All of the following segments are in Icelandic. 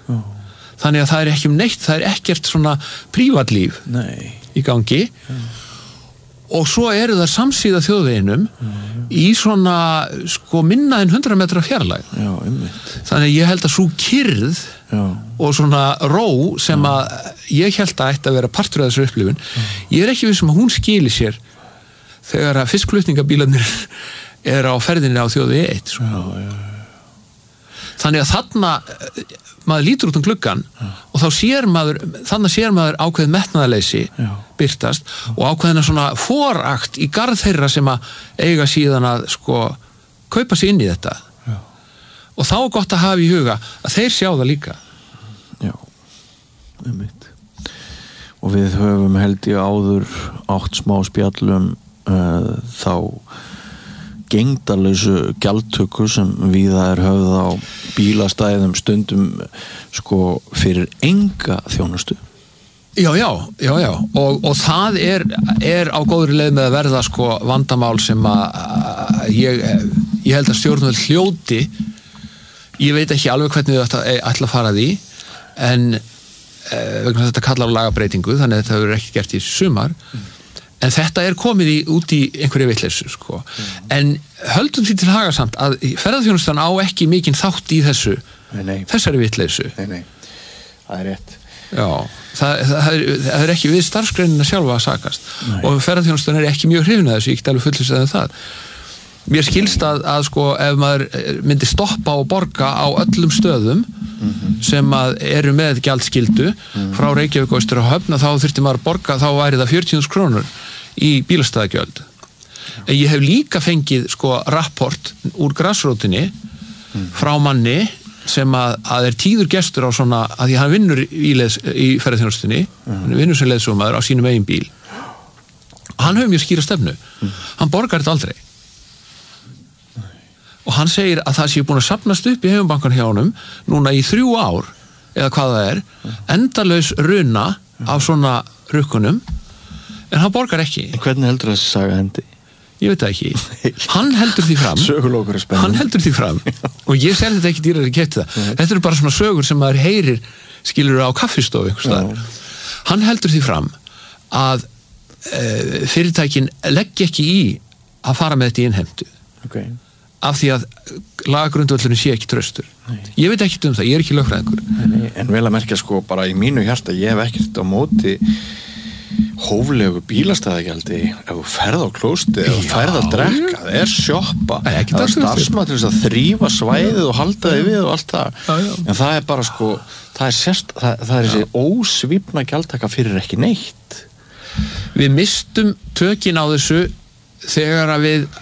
þannig að það ekki neitt, það ekkert svona prívatlíf í gangi og svo eru það samsíða þjóðveginum í svona sko minna en 100 metra fjarlægð þannig að ég held að svo kyrrð og svona ró sem að ég held að ætti að vera partur af þessu upplifun ég ekki viss að hún skili sér þegar að fiskflutningabílarnir á ferðinni á þjóðvegi 1 þannig að þarna maður lítur út gluggan og þá sér maður ákveðið metnaðarleysi birtast og ákveðina svona forakt í garð þeirra sem að eiga síðan að sko kaupa sig inn í þetta og þá gott að hafa í huga að þeir sjá það líka og við höfum held ég áður átt smá spjallum þá gengdarlausu gjaldtöku sem víða höfð á bílastæðum stundum sko fyrir enga þjónustu. Já, og það er á góðri leið með að verða sko vandamál sem að ég held að stjórnvöld hljóti ég veit ekki alveg hvernig þau ætla að fara því en vegna þetta kallar á lagabreitingu þannig að þetta hefur ekki gert í sumar en þetta komið út í einhverju vitleysu sko. En höldum því til haga samt að ferðaþjónustan á ekki mikinn þátt í þessari vitleysu. Nei, það rétt. Já, það ekki við starfsgreinina sjálfa að sakast og ferðaþjónustan ekki mjög hrifin að þessu, ég get alveg fullvissað það. Mér skilst að sko ef maður myndi stoppa og borga á öllum stöðum sem að eru með gjaldskyldu frá Reykjavík og austur á Höfn þá þurfti maður að borga, þá væri það 40.000 krónur í bílastæðagjöld. En ég hef líka fengið sko rapport úr grasrótinni frá manni sem að tíður gestur á svona, að því hann vinnur í ferðaþjónustunni, hann vinnur sem leiðsögumaður á sínum eigin bíl og hann hefur mjög skýra stefnu, hann borgar þetta aldrei og hann segir að það sé búin að safnast upp í Heimabankan hjá honum núna í 3 ár eða hvað það endalaus runa af svona rukkunum en hann borgar ekki. En hvernig heldur þessi saga hendi? Ég veit það ekki. Hann heldur því fram sögulókur er spennandi. Hann heldur því fram og ég selði þetta ekki dýrari keypti það. Þetta eru bara svona sögur sem maður heyrir skilur á kaffistofu einhvers staðar. Hann heldur því fram að fyrirtækin leggi ekki í að fara með þetta í innheimtu af því að lagagrundvöllurinn sé ekki traustur. Ég veit ekki það, ég ekki lögfræðingur. En vel að merkja sko bara í mínu hjarta, ég hef ekkert á móti hóflegu bílastæðagjaldi ef þú ferð á klósti, ef þú ferð að drekka það sjoppa, það starfsmaður til þess að þrífa svæðið og halda þig við og allt það, en það bara sko það þessi ósvífna gjaldtaka fyrir ekki neitt. Við mistum tökin á þessu þegar að við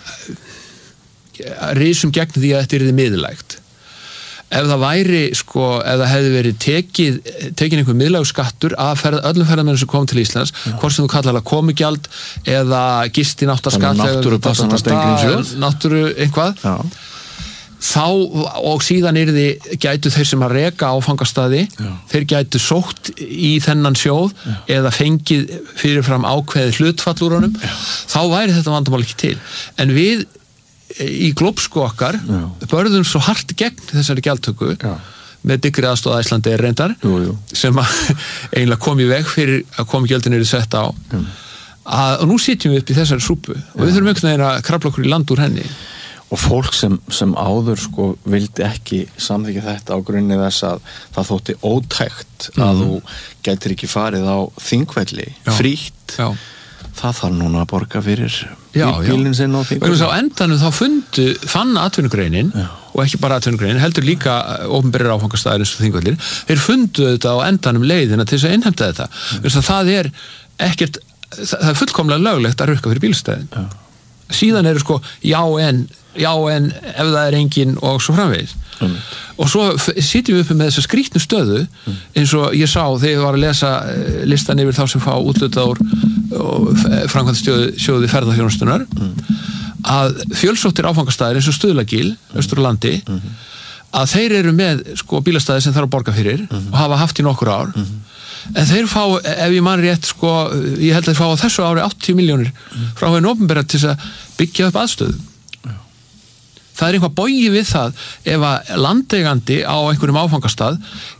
risum gegn því að þetta yrði miðlægt. Ef það væri sko, ef það hefði verið tekin einhver miðlægur skattur af öllum ferðamönnum sem kom til Íslands, hvort sem þú kallar það komugjald eða gistináttaskatt náttúru eitthvað þá og síðan gætu þeir sem að reka áfangastaði þeir gætu sótt í þennan sjóð eða fengið fyrirfram ákveðið hlutfall úr honum þá væri þetta vandamál ekki til. En við í glópsku okkar börðum svo hart gegn þessari gjaldtöku með dyggri aðstoð Æslandi reyndar sem eiginlega kom í veg fyrir að komugjöldin eru sett á og nú sitjum við upp í þessari súpu og við þurfum einhvern veginn að krafla okkur í land úr henni. Og fólk sem áður sko vildi ekki samþykkja þetta á grunni þess að það þótti ótækt að þú gætir ekki farið á Þingvelli frítt það þarf núna að borga fyrir bílinn sinn og Þingvelli. Á endanum þá fann atvinnugreinin og ekki bara atvinnugreinin, heldur líka opinberir áfangastæðir eins og Þingvellir, þeir fundu þetta á endanum leiðina til þess að innheimta þetta. Það er fullkomlega löglegt að rukka fyrir bílstæðin. Síðan eru sko já en ef það er engin og svo framvegis og svo sitjum við uppi með þessa skrýtnu stöðu eins og ég sá þegar ég var að lesa listan yfir þá sem fá úthlutað úr framkvæmdasjóði ferðaþjónustunnar að fjölsóttir áfangastæðir eins og Stuðlagil Austurlandi að þeir eru með sko bílastæði sem þarf að borga fyrir og hafa haft í nokkur ár en þeir fá, ef ég man rétt sko, ég held að þeir fá á þessu ári 80 milljónir frá hinn opinbera til þess að byggja upp aðstöðu. Það er einhvað bogi við það ef að landeigandi á einhverjum áfangastað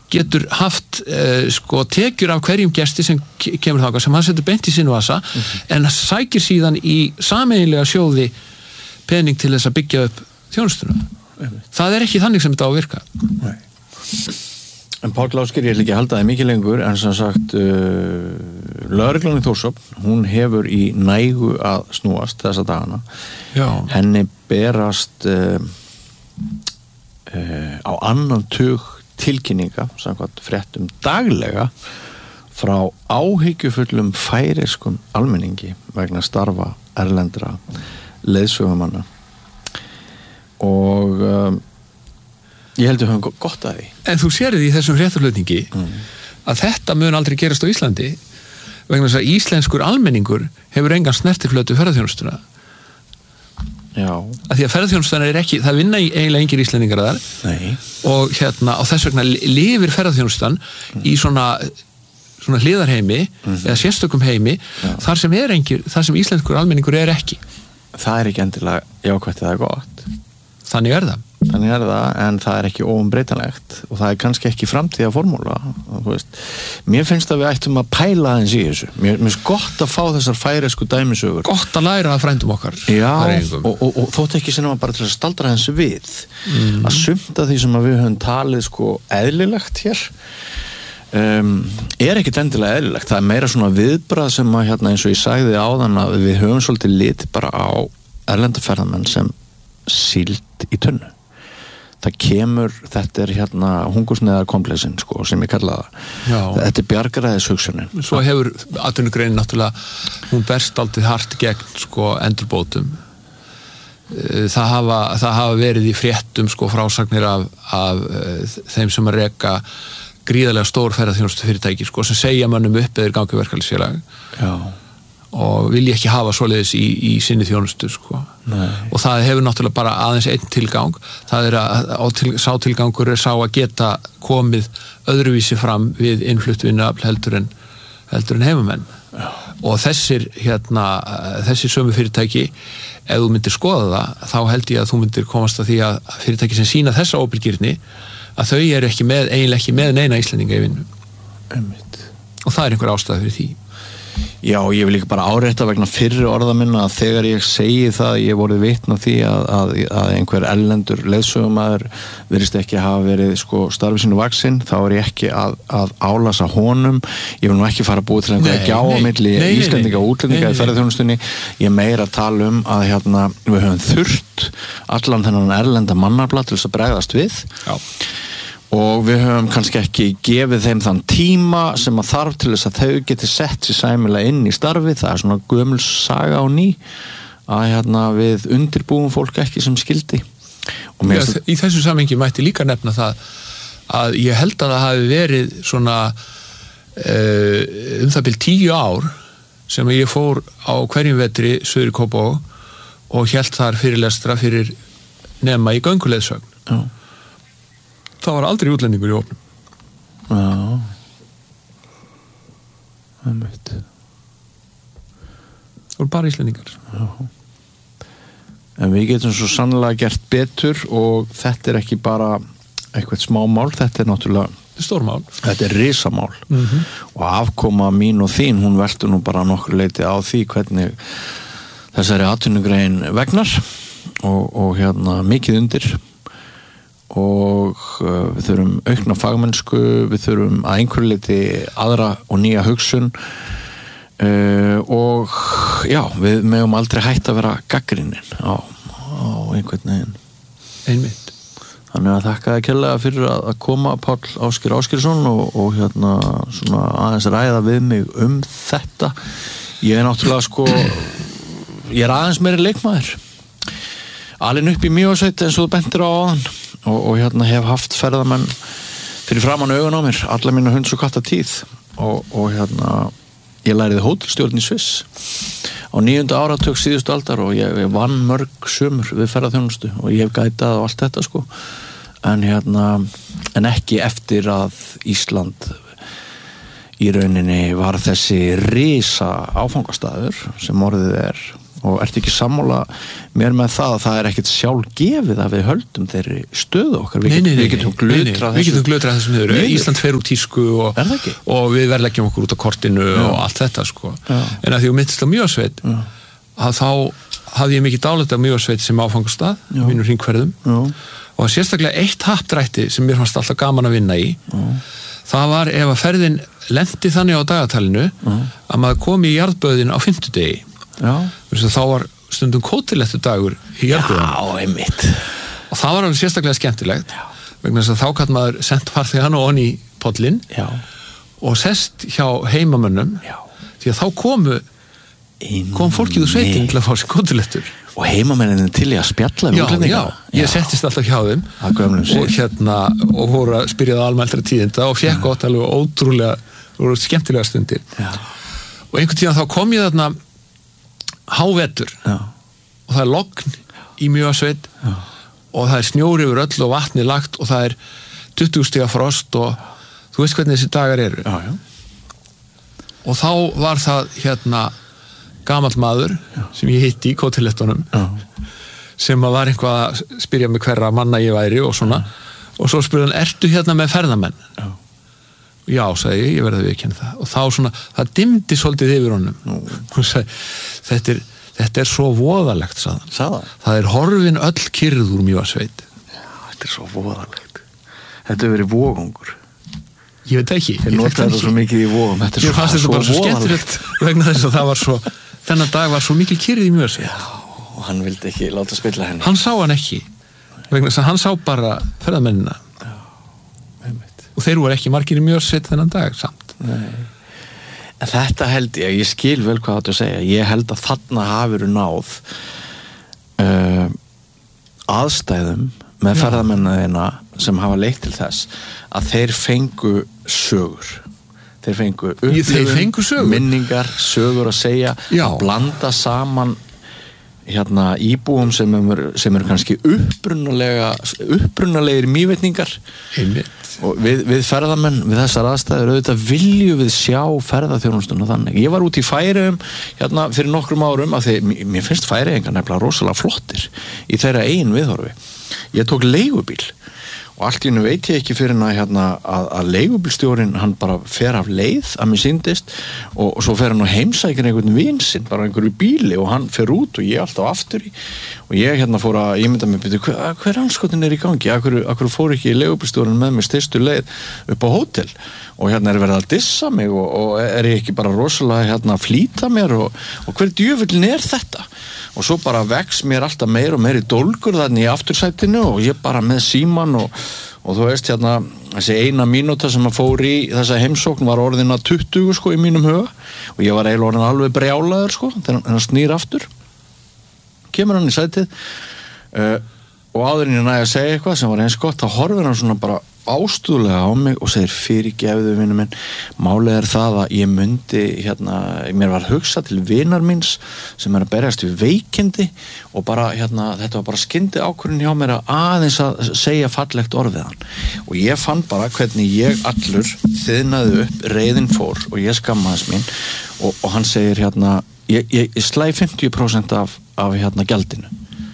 getur haft sko tekjur af hverjum gesti sem kemur þangað sem hann setur beint í sinn vasa en sækir síðan í sameiginlega sjóði pening til þess að byggja upp þjónustuna. Það ekki þannig sem þetta á að virka. Nei. En Páll Ásgeir, ég ekki að halda það mikið lengur en sem sagt lögreglan í Þórshöfn, hún hefur í nægu að snúast þessa dagana. Já. Henni berast á annan tug tilkynninga samkvæmt fréttum daglega frá áhyggjufullum færeyskum almenningi vegna starfa erlendra leiðsögumanna og ég held að við höfum gott að því. En þú sérði í þessum fréttaflutningi að þetta mun aldrei gerast á Íslandi vegna þess að íslenskur almenningur hefur engan snertiflötu ferðarþjónustuna. Já. Að því að ferðarþjónustuna ekki, það vinna eiginlega engir íslendingar þar. Nei. Og og þess vegna lifir ferðarþjónustan í svona hliðarheimi eða sérstökum heimi þar sem íslenskur almenningur ekki. Það ekki endilega jákvætt eða gott. Þannig það. Þannig það, en það ekki óumbreytanlegt og það kannski ekki framtíða formúla. Mér finnst að við ættum að pæla aðeins í þessu. Mér finnst gott að fá þessar færeysku dæmisögur. Gott að læra að frændum okkar. Já, og þótt ekki sem bara til að staldra þessu við. Að sumt af því sem við höfum talið sko eðlilegt hér ekkert endilega eðlilegt. Það meira svona viðbrað sem að eins og ég sagði áðan að við höfum svolítið litið bara á erlenda ferðamenn sem síld í tunnu. Það kemur, þetta hungursneiðarkomplexin sko, sem ég kalla það. Já. Þetta bjargaræðishugsunin. Svo hefur atvinnugreinin náttúrulega, hún berst aldrei hart gegn sko endurbótum. Það hafa verið í fréttum sko frásagnir af þeim sem að reka gríðarlega stór ferðarþjónustu fyrirtæki sko sem segja mönnum upp eða gangi verkalýðsfélag. Já. Og vilja ekki hafa svoleiðis í sinni þjónustu sko. Nei. Og það hefur náttúrulega bara aðeins einn tilgang, það sá tilgangur sá að geta komið öðruvísi fram við innflutt vinnuafl heldur en heimamenn. Já. Og þessir sömu fyrirtæki, ef þú myndir skoða það, þá held ég að þú myndir komast að því að fyrirtæki sem sýna þessa óbilgirni, að þau eru eiginlega ekki með neina Íslendinga í vinnu. Einmitt. Og það einhver ástæða fyrir því. Já, ég vil líka bara árétta vegna fyrri orða minna að þegar ég segi það, ég vorið vitna því að einhver erlendur leiðsögumaður virðist ekki hafa verið sko starfi sínu vaxinn, þá ég ekki að álasa honum. Ég vil nú ekki fara að búið til einhverja gjá á milli Íslendinga og útlendinga í ferðarþjónustunni. Ég meira að tala að við höfum þurft allan þennan erlenda mannafla til þess að bregðast við. Já. Og við höfum kannski ekki gefið þeim þann tíma sem að þarf til þess að þau geti sett sér sæmilega inn í starfið. Það svona gömul saga á ný að við undirbúum fólk ekki sem skildi. Í þessu samhengi mætti líka nefna það að ég held að það hafi verið svona það bil 10 ár sem ég fór á hverjum vetri suður í Kópavog og hélt þar fyrirlestra fyrir nema í gönguleiðsögn. Já. Það var aldrei útlendingur í hópnum. Já. Einmitt. Það voru bara íslendingar. Já. En við getum svo sannlega gert betur og þetta ekki bara eitthvað smámál, þetta náttúrulega stórmál. Þetta risamál. Og afkoma mín og þín, hún veltur nú bara nokkur leiti á því hvernig þessari atvinnugrein vegnar og mikið undir. Og við þurfum aukna fagmennsku, við þurfum að einhverju leyti aðra og nýja hugsun og já, við megum aldrei hætt að vera gagnrýnin á einhvern veginn. Einmitt. Þannig að þakka þér kærlega fyrir að koma, Páll Ásgeir Ásgeirsson og svona aðeins ræða við mig þetta. Ég náttúrulega sko, ég aðeins meiri leikmaður. Alinn upp í Mývatnssveit eins og þú bentir á áðan og hef haft ferðamenn fyrir framan augun á mér alla mínu hunds og katta tíð og ég læriði hótelstjórn í Sviss á 9. áratug síðustu aldar og ég vann mörg sumur við ferðarþjónustu og ég hef gætað og allt þetta sko en ekki eftir að Ísland í rauninni var þessi risa áfangastaður sem orðið og ert ekki sammála mér með það að það ekkert sjálfgefið að við höldum þeirri stöðu okkar við getum glötrað þessum niður. Ísland fer úr tísku og við verðleggjum okkur út á kortinu og allt þetta sko. En að því að mittist á Mývatnssveit að þá hafði ég mikið dálæti á Mývatnssveit sem áfangastað mínum hringferðum og sérstaklega eitt happdrætti sem mér fannst alltaf gaman að vinna í það var ef að ferðin lenti þannig á dagatalinu að maður kom í jarðböðin á 50 degi þá var stundum kótilettu dagur í jarðböðin og það var alveg sérstaklega skemmtilegt vegna þess að þá kann maður sent farþegan og onni í pollin og sest hjá heimamönnum því að þá kom fólkið úr sveitin til að fá sér kótilettur og heimamennin til í að spjalla við útlendinga. Ég settist alltaf hjá þeim og voru að spyrja það almældra tíðinda og fekk átt alveg ótrúlega skemmtilega stundir og einhvern tíðan þá kom ég þarna hávetur og það logn í Mývatnssveit og það snjór yfir öll og vatni lagt og það 20 stiga frost og þú veist hvernig þessi dagar eru og þá var það gamall maður sem ég hitti í kótilettunum sem var eitthvað að spyrja mig hverra manna ég væri og svona og svo spurði hann, ertu með ferðamenn? Já, sagði ég verði að viðurkenna það og þá svona, það dimmdi svolítið yfir honum og sagði, þetta svo voðalegt sagði hann. Það horfin öll kyrrð úr Mývatnssveit. Þetta svo voðalegt. Þetta verið vogungur. Ég veit ekki. Ég notaði þetta svo mikið í vogum. Ég fannst þetta bara svo skemmtilegt vegna þess að það var svo þennan dag var svo mikil kyrrð í Mývatnssveit. Og hann vildi ekki láta spilla henni. Hann sá hann ekki. Vegna þess að hann sá bara ferðamennina. Og þeir voru ekki margir í Mývatnssveit þennan dag samt. Nei. En þetta held ég skil vel hvað þetta segja. Ég held að þarna hafur náð aðstæðum með ferðamennina sem hafa leitt til þess að þeir fengu sögur. Þeir fengu upplifun, minningar, sögur að segja, að blanda saman íbúum sem eru kannski upprunalegir mývetningar og við ferðamenn við þessar aðstæður auðvitað viljum við sjá ferðaþjónustuna þannig. Ég var út í Færeyjum fyrir nokkrum árum af því mér finnst Færeyingar nefnilega rosalega flottir í þeirra eigin viðhorfi. Ég tók leigubíl og allt í hennu veit ég ekki fyrir að leigubílstjórinn hann bara fer af leið að mér sýndist og svo fer hann og heimsækir einhvern vin sinn bara einhverju bíli og hann fer út og ég alltaf aftur í og ég fór að ímynda mig hver anskotin í gangi, akkur fór ekki leigubílstjórinn með mér stystu leið upp á hótel og verið að dissa mig og ég ekki bara rosalega að flýta mér og hver djöfullin þetta og svo bara vex mér alltaf meir og meir í dólgur þannig í aftursætinu og ég bara með síman og þú veist þessi eina mínúta sem að fór í þessa heimsókn var orðin að 20 sko í mínum huga og ég var eiginlega orðin alveg brjálaður sko þegar hann snýr aftur kemur hann í sætið og áður en ég næði að segja eitthvað sem var eins gott þá horfir hann svona bara ástúðlega á mig og segir fyrirgefðu vinur minn málið það að ég myndi mér var hugsað til vinar míns sem að berjast við veikindi og bara þetta var bara skyndi ákvörðun hjá mér að aðeins að segja fallegt orð við hann og ég fann bara hvernig ég allur þiðnaði upp, reiðin fór og ég skammaðist mín og hann segir ég slæ 50% af gjaldinu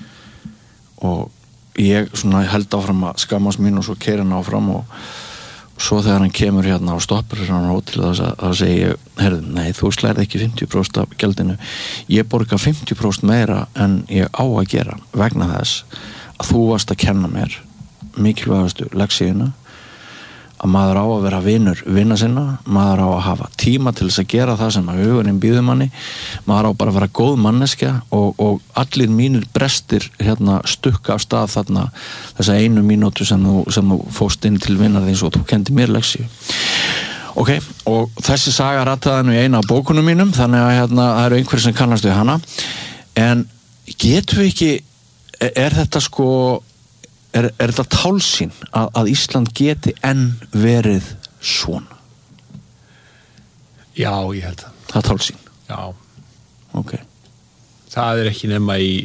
og ég svona held áfram að skammast mín og svo keyrir hann áfram og svo þegar hann kemur og stoppar hann á hótel þá segi ég, herðu, nei, þú slærði ekki 50% af gjaldinu ég borga 50% meira en ég á að gera vegna þess að þú varst að kenna mér mikilvægastu leksíuna að maður á að vera vinur vina sinna, maður á að hafa tíma til þess að gera það sem að hugurinn býður manni, maður á bara að vera góð manneskja og allir mínir brestir stukka af stað þarna þessa einu mínútu sem þú fóst inn til vinar þín svo þú kendi mér leksíu. Ok, og þessi saga rataði nú í eina af bókunum mínum þannig að það eru einhverjir sem kannast við hana en getum við ekki, er þetta sko Er þetta tálsýn að Ísland geti enn verið svona? Já, ég held það. Það tálsýn? Já. Ok. Það ekki nema í,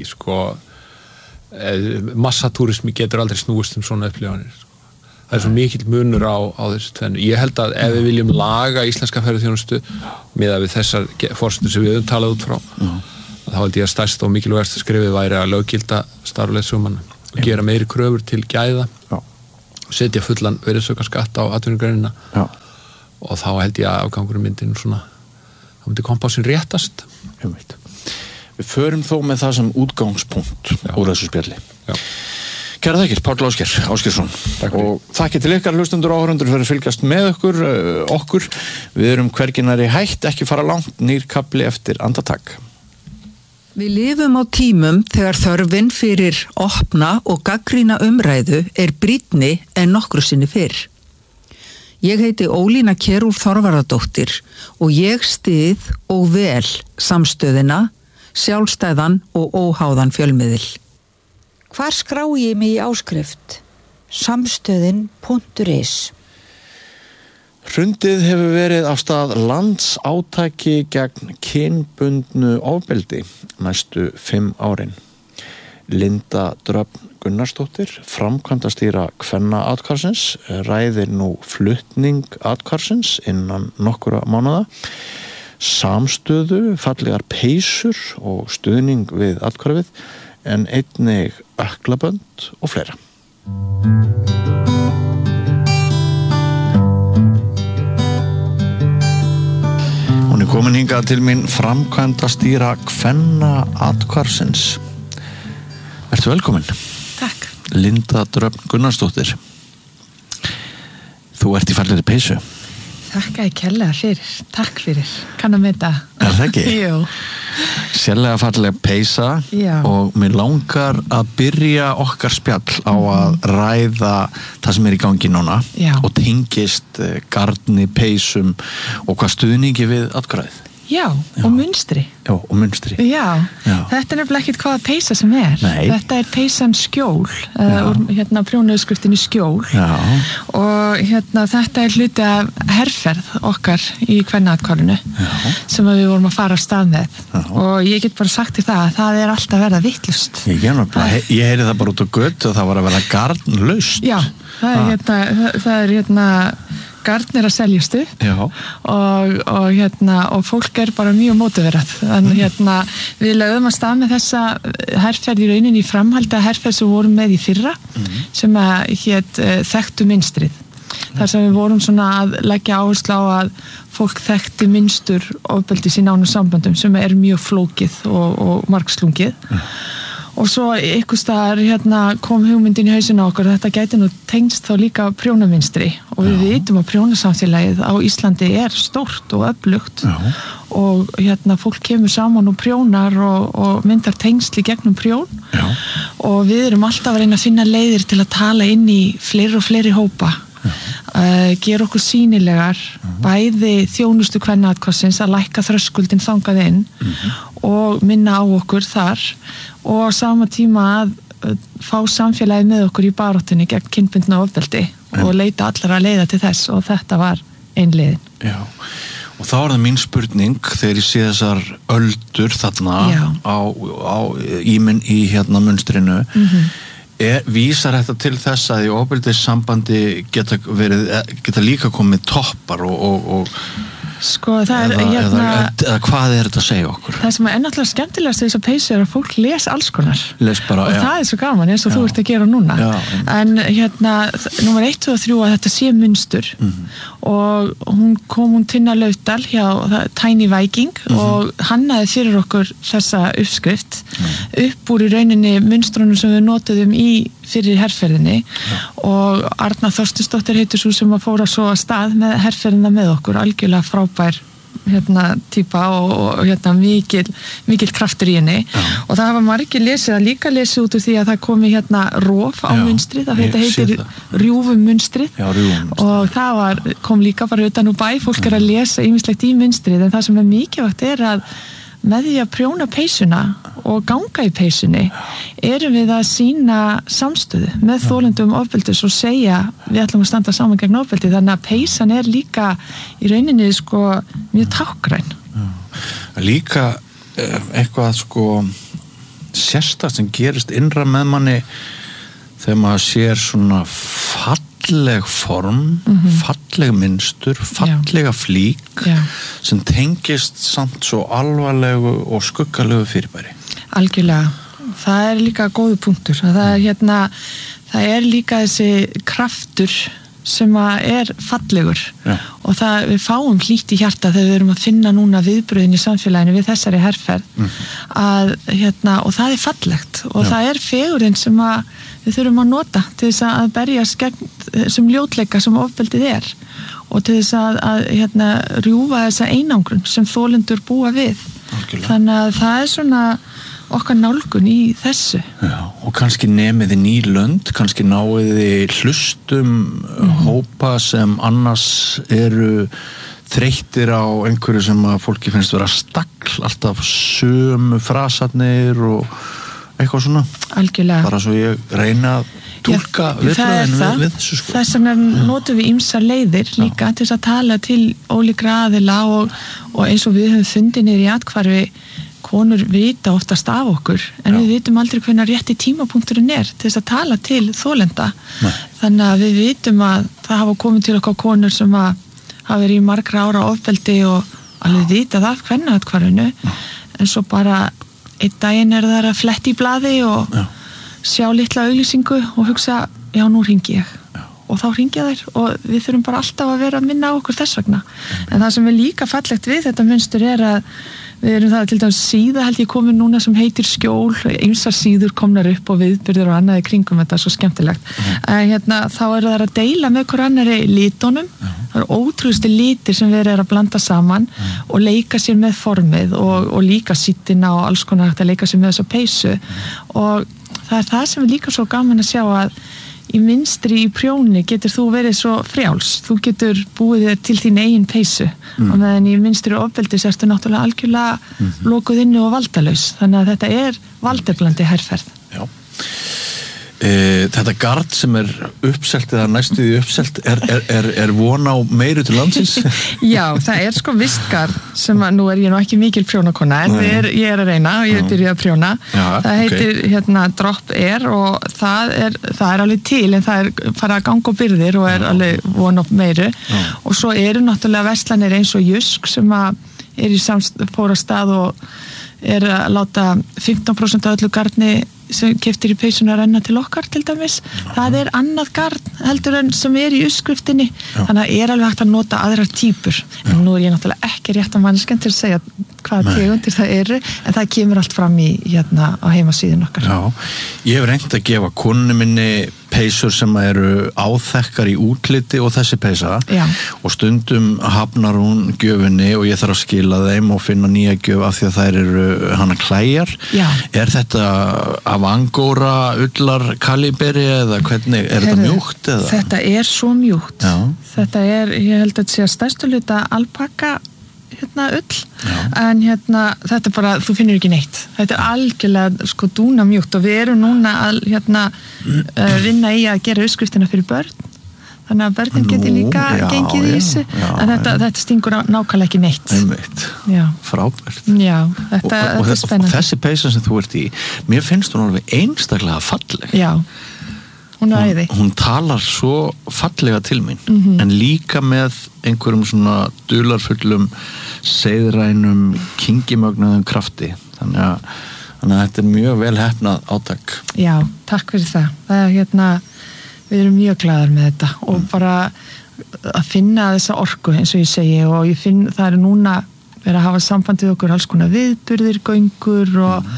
massatúrismi getur aldrei snúist svona upplifanir. Það svo mikill munur á þessu tvennu. Ég held að ef við viljum laga íslenska ferðaþjónustu miðað við þessar forsendur sem við höfum talað út frá, þá held ég að stærst og mikilvægast skrifið væri að löggilda starfleyssumanna og gera meiri kröfur til gæða setja fullan virðisaukaskatt á atvinnugreinina og þá held ég að afgangurinn myndi þá myndi kompásin réttast. Við förum þó með það sem útgangspunkt úr þessu spjalli. Kæra þakkir, Páll Ásgeirsson og þakkir til ykkar hlustendur og áhorfendur fyrir að fylgjast með okkur. Við erum hvergi nærri hætt, ekki fara langt, nýr kafli eftir andartak. Við lifum á tímum þegar þörfin fyrir opna og gagnrýna umræðu brýnni en nokkru sinni fyrr. Ég heiti Ólína Kjerúlf Þorvarðardóttir og ég styð og vel samstöðina, sjálfstæðan og óháðan fjölmiðil. Hvar skrái ég mig í áskrift? Samstöðin.is. Hrundið hefur verið af stað landsátaki gegn kynbundnu ofbeldi næstu 5 árin. Linda Dröfn Gunnarsdóttir, framkvæmdastýra kvennaathvarfsins, ræðir nú flutning athvarfsins innan nokkurra mánaða, samstöðu, fallegar peysur og stuðning við athvarfið, en einnig ökklabönd og fleira. Hún komin hingað til mín framkvæmdastýra kvennaathvarfsins. Ertu velkomin? Takk. Linda Dröfn Gunnarsdóttir. Þú ert í fallegri peysu. Þakkaði kærlega fyrir. Takk fyrir. Kann að meta. Er það ekki? Jú. Sérlega falleg peysa og mér langar að byrja okkar spjall á að ræða það sem í gangi núna og tengist garni, peysum og hvað stuðningi við atkvæðið. Já, og munstri. Já, og munstri. Já, þetta nefnilega ekkert hvaða peysa sem Nei. Þetta peysan Skjól, úr prjónuðskriftinni Skjól. Já. Og þetta hluti af herferð okkar í kvennaathvarfinu sem við vorum að fara af stað með. Og ég get bara sagt til það að það alltaf verða vitlaust. Ég heyri það bara út á götu og það var að verða garnlaust. Já, það garnir að seljast upp og fólk bara mjög mótiverað. Þannig við lögðum að stað með þessa herferð í rauninni í framhaldi að herferð sem vorum með í fyrra sem hét þekktu mynstrið. Þar sem við vorum svona að leggja áherslu á að fólk þekkti mynstur ofbeldi í nánum samböndum sem mjög flókið og margslungið. Og svo einhvers staðar kom hugmyndin í hausinn á okkur að þetta gæti nú tengst þá líka prjónaminstri og við vitum að prjónasamfélagið á Íslandi stórt og öflugt og fólk kemur saman og prjónar og myndar tengsl í gegnum prjón og við erum alltaf að reyna að finna leiðir til að tala inn í fleiri og fleiri hópa. Gera okkur sýnilegar bæði þjónustu kvennaathvarfsins að lækka þröskuldin þangað inn og minna á okkur þar og á sama tíma að fá samfélagið með okkur í baráttunni gegn kynbundnu ofbeldi og leita allar að leiða til þess og þetta var ein leiðin. Já, og þá það mín spurning þegar ég sé þessar öldur þarna í munstrinu. Vísar þetta til þess að í ofbeldissambandi geta líka komið toppar og Sko, það eða hvað þetta að segja okkur? Það sem náttúrulega skemmtilegast við þessa peysu að fólk les alls konar bara, og það svo gaman eins og þú ert að gera núna en númer 1 og 3 að þetta sé munstur og hún Tinna Laufdal hjá Tiny Viking og hannaði fyrir okkur þessa uppskrift upp úr í rauninni munstrunum sem við notuðum í fyrir herferðinni og Arna Þorstinsdóttir heitir svo sem að fóra svo að stað með herferðina með okkur, algjörlega frábær típa og mikil kraftur í henni og það hafa margir líka lesið út úr því að það komi rof á munstrið, þetta heitir rjúfumunstrið og það kom líka bara utan úr bæ, fólk að lesa ýmislegt í munstrið en það sem mikilvægt að með því að prjóna peysuna og ganga í peysunni erum við að sýna samstöðu með þolendum ofbeldis og segja við ætlum að standa saman gegn ofbeldi þannig að peysan líka í rauninni mjög tákgræn. Líka eitthvað sérstakt sem gerist innra með manni þegar maður sér svona fall falleg form, falleg mynstur, fallega flík sem tengist samt svo alvarlegu og skuggalegu fyrirbæri. Algjörlega. Það líka góður punktur. Það líka þessi kraftur sem fallegur og við fáum hlýtt í hjarta þegar við erum að finna núna viðbröðin í samfélaginu við þessari herferð og það fallegt og það fegurðin sem við þurfum að nota til þess að berjast gegn þessum ljótleika sem ofbeldið og til þess að rjúfa þessa einangrun sem þolendur búa við. Algjörlega. Þannig að það svona okkar nálgun í þessu. Já, og kannski nemiði ný lönd, kannski náiði hlustum hópa sem annars eru þreyttir á einhverju sem að fólki finnst vera stagl, alltaf sömu frasarnir og eitthvað svona. Algjörlega. Bara svo ég reyna að túlka viðbröðin við þessu sko. Þess vegna notum við ýmsar leiðir líka til þess að tala til ólíkra aðila og eins og við höfum fundið niður í athvarfi. Konur vita oftast af okkur en við vitum aldrei hvenær rétti tímapunkturinn til þess að tala til þolenda. Þannig að við vitum að það hafa komið til okkar konur sem hafa verið í margra ára ofbeldi og alveg vitað af kvennaathvarfinu en svo bara einn daginn það að fletti í blaði og sjá litla auglýsingu og hugsa, já nú hringi ég og þá hringja þær og við þurfum bara alltaf að vera að minna á okkur þess vegna. En það sem líka fallegt við þetta munstur að við erum það til dæmis síða held ég komin núna sem heitir Skjól, ýmsar síður komnar upp og viðbyrðir og annað í kringum þetta svo skemmtilegt. En þá það að deila með hver annari litunum, það ótrúlustu litir sem við að blanda saman og leika sér með formið og líka sýttina og alls konar hægt að leika sér með þessa peysu og það sem er líka svo gaman að sjá að í mynstri í prjóni getur þú verið svo frjáls, þú getur búið þér til þín eigin peysu og meðan í mynstri ofbeldis ertu náttúrulega algjörlega lokuð inni og valdalaus, þannig að þetta valdeblandi herferð. Já. Þetta gard sem uppselt eða næstuði uppselt er von á meiru til landsins? Já, það sko vistgard sem nú ég nú ekki mikil prjónakona en ég að reyna og ég byrja að prjóna. Það heitir Drop Air og það alveg til en það farið að ganga og byrðir og alveg von á meiru og svo náttúrulega verslanir eins og Jysk sem í fór að stað og að láta 15% af öllu gardni sem keyptir í peysuna að renna til okkar til dæmis. Það annað gard heldur en sem í uppskriftinni. Þannig að alveg hægt að nota aðrar típur. En nú ég náttúrulega ekki rétta manneskjan til að segja hvaða tegundir það en það kemur allt fram í á heimasíðun okkar. Já, ég hef reynt að gefa konunni minni peysur sem eru áþekkar í útliti og þessi peysa og stundum hafnar hún gjöfinni og ég þarf að skila þeim og finna nýja gjöf af því að þær eru hana klæjar. Er þetta af angóra, ullar, kaliberi eða hvernig, þetta mjúkt? Eða? Þetta svo mjúkt. Þetta ég held að þetta sé að stærstu hluta alpaka ull en þetta bara, þú finnur ekki neitt þetta algjörlega dúna mjúkt og við erum núna að vinna í að gera uppskriftina fyrir börn þannig að börnin geti líka gengið í þessu en þetta stingur nákvæmlega ekki neitt einmitt, frábært þetta spennandi og þessi peysa sem þú ert í mér finnst hún alveg einstaklega falleg hún talar svo fallega til mín en líka með einhverjum svona dularfullum seiðrænum kingimögnuðum krafti þannig að þetta mjög vel heppnað átak. Já, takk fyrir það við erum mjög glaðar með þetta og bara að finna þessa orku eins og ég segi og ég finn það núna verið að hafa samband við okkur alls konar viðburðir, göngur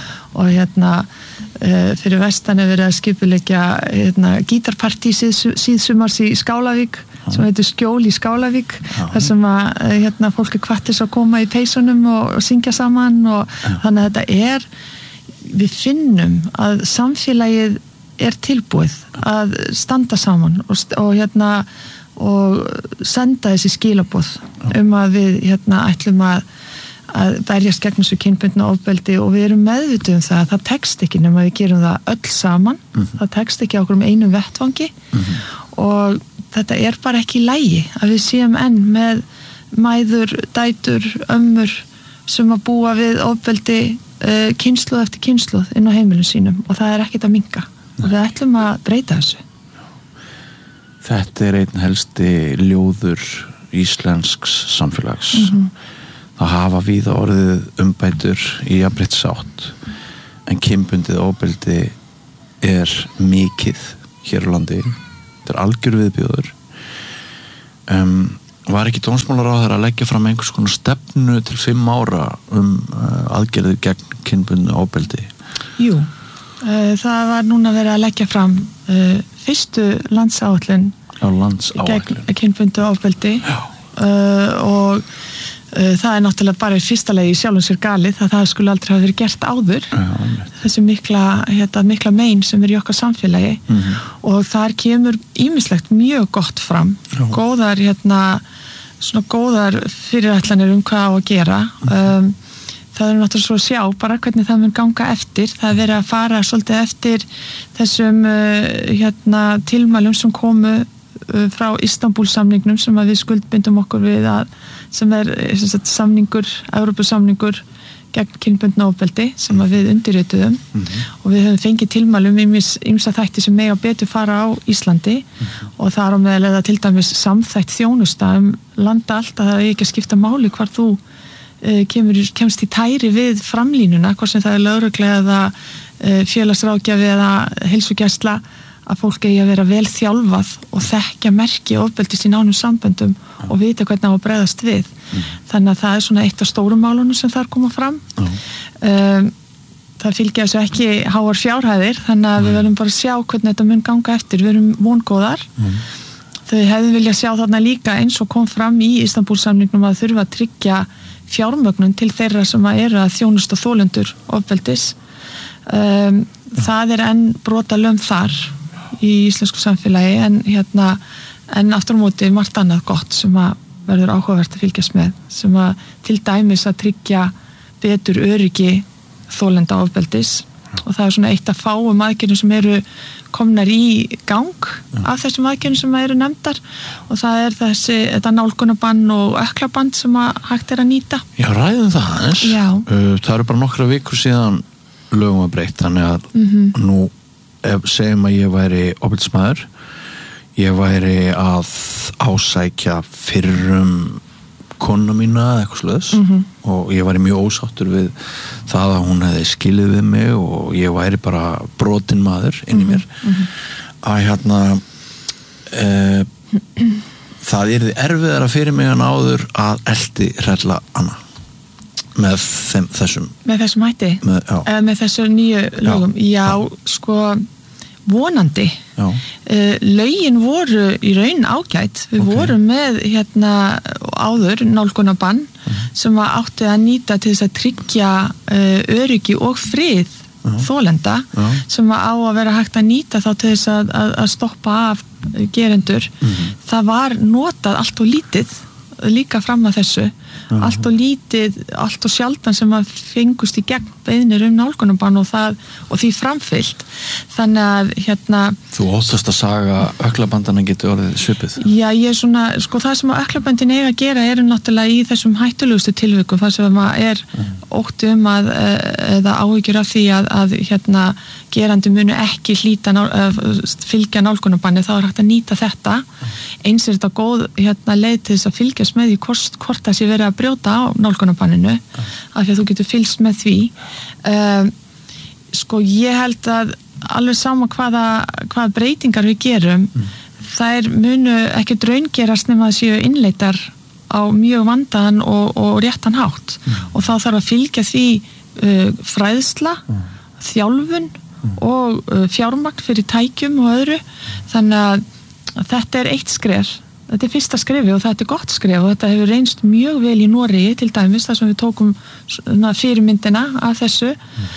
og fyrir vestan verið að skipuleggja gítarpartí síðsumars í Skálavík sem heitir Skjól í Skálavík þar sem að fólk hvatt þess að koma í peysunum og syngja saman og þannig að þetta við finnum að samfélagið tilbúið að standa saman og senda þessi skilaboð að við ætlum að berjast gegn þessu kynbundna ofbeldi og við erum meðvituð það að það tekst ekki nema við gerum það öll saman það tekst ekki á okkur einum vettvangi og þetta bara ekki í lagi að við séum enn með mæður, dætur, ömmur sem að búa við ofbeldi kynslóð eftir kynslóð inn á heimilum sínum og það ekkert að minnka og við ætlum að breyta þessu. Þetta einn helsti ljóður íslensks samfélags. Það hafa víða orðið umbætur í jafnréttisátt, en kynbundið ofbeldi mikið hér á landi. Þetta algjör viðbjóður. Var ekki dómsmálaráðherra að leggja fram einhvers konar stefnu til 5 ára aðgerðir gegn kynbundnu ofbeldi? Jú, það var núna verið að leggja fram fyrstu landsáætlun gegn kynbundnu ofbeldi og það náttúrulega bara í fyrsta lagi sjálfum sér galið að það skulle aldrei hafa verið gert áður. Þessi mikla mein sem í okkar samfélagi og þar kemur ýmislegt mjög gott fram. Góðar fyrirætlanir hvað á að gera. Það náttúrulega svo að sjá bara hvernig það mun ganga eftir. Það verið að fara svolítið eftir þessum tilmælum sem komu frá Istanbúl-samningnum sem að við skuldbindum okkur við sem samningur, Evrópusamningur gegn kynbundnu ofbeldi sem að við undirrituðum og við höfum fengið tilmælum ýmsa þætti sem mega betur fara á Íslandi og þar á meðal eða til dæmis samþætt þjónusta landa allt að það ekki að skipta máli hvar þú kemst í tæri við framlínuna, hvort sem það lögregla eða félagsráðgjafi eða heilsugæsla, að fólk eigi að vera vel þjálfað og þekkja merki ofbeldis í nánum samböndum og vita hvernig á að bregðast við. Þannig að það svona eitt af stórum málunum sem þar koma fram. Það fylgja þessu ekki háar fjárhæðir, þannig að við verðum bara að sjá hvernig þetta mun ganga eftir. Við erum vongóðar. Þau hefðu vilja sjá þarna líka eins og kom fram í Istanbúl-samningnum að þurfa að tryggja fjármögnun til þeirra sem eru að þjónusta þolendur ofbeldis. Það enn brotalöm þar í íslensku samfélagi en aftur á móti margt annað gott sem að verður áhugavert að fylgjast með sem að til dæmis að tryggja betur öryggi þolenda ofbeldis og það svona eitt af fáum aðgerðum sem eru komnar í gang af þessum aðgerðum sem eru nefndar og það þetta nálgunabann og ökklabann sem að hægt að nýta. Já, ræðum það aðeins. Já. Það eru bara nokkra vikur síðan lögum að breytt, þannig að nú segjum að ég væri ofbeldismaður, ég væri að ásækja fyrrum konu mína eða eitthvað svoleiðis og ég væri mjög ósáttur við það að hún hefði skilið við mig og ég væri bara brotinn maður inn í mér að það yrði erfiðara fyrir mig en áður að elti hrella hana með þessum hætti með þessu nýju lögum já sko vonandi lögin voru í raun ágætt við vorum með áður nálgunabann sem átti að nýta til þess að tryggja öryggi og frið þolenda sem á að vera hægt að nýta þá til þess að stoppa af gerendur það var notað allt og lítið líka fram að þessu allt og lítið, allt og sjaldan sem að fengust í gegn beiðnir nálgunabann og því framfylgt þannig að Þú óttast að saga ökklabandana getur orðið svipið? Já, ég svona, sko það sem að ökklabandin eiga að gera eru náttúrulega í þessum hættulegustu tilvikum þar sem að ótti eða áhyggjur af því að gerandi munu ekki fylgja nálgunabanni þá hægt að nýta þetta eins þetta góð leið til þess að fylgjast með því hvort það sé verið að brjóta á nálgunarbanninu af því að þú getur fylgst með því sko ég held að alveg sama hvaða breytingar við gerum þær munu ekki draungerast nema að séu innleitar á mjög vandaðan og réttan hátt og þá þarf að fylgja því fræðsla, þjálfun og fjármagn fyrir tækjum og öðru þannig að þetta eitt skref þetta fyrsta skrefi og þetta gott skref og þetta hefur reynst mjög vel í Noregi til dæmis þar sem við tókum fyrirmyndina af þessu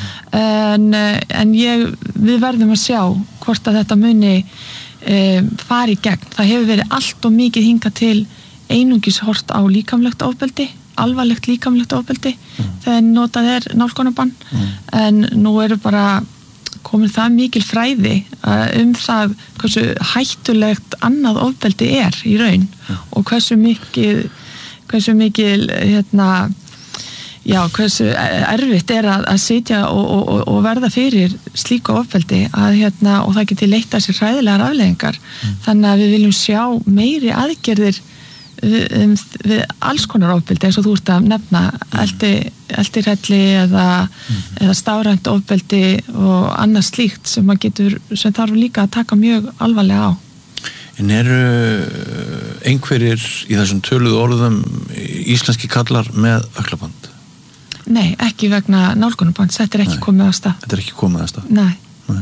en við verðum að sjá hvort að þetta muni fari í gegn. Það hefur verið allt og mikið hingað til einungis hort á líkamlegt ofbeldi alvarlegt líkamlegt ofbeldi þegar notað nálgunabann en nú eru bara komin það mikil fræði það hversu hættulegt annað ofbeldi í raun og hversu mikil Já, hversu erfitt að sitja og verða fyrir slíku ofbeldi og það geti leitt að sér hræðilegar afleiðingar. Þannig að við viljum sjá meiri aðgerðir við alls konar ofbeldi eins og þú ert að nefna eldirhelli eða stafrænt ofbeldi og annað slíkt sem þarf líka að taka mjög alvarlega á. En eru einhverjir í þessum töluðu orðum íslenski kallar með ökklaband? Nei, ekki vegna nálgunarbands, þetta ekki komið á stað. Þetta ekki komið á stað? Nei.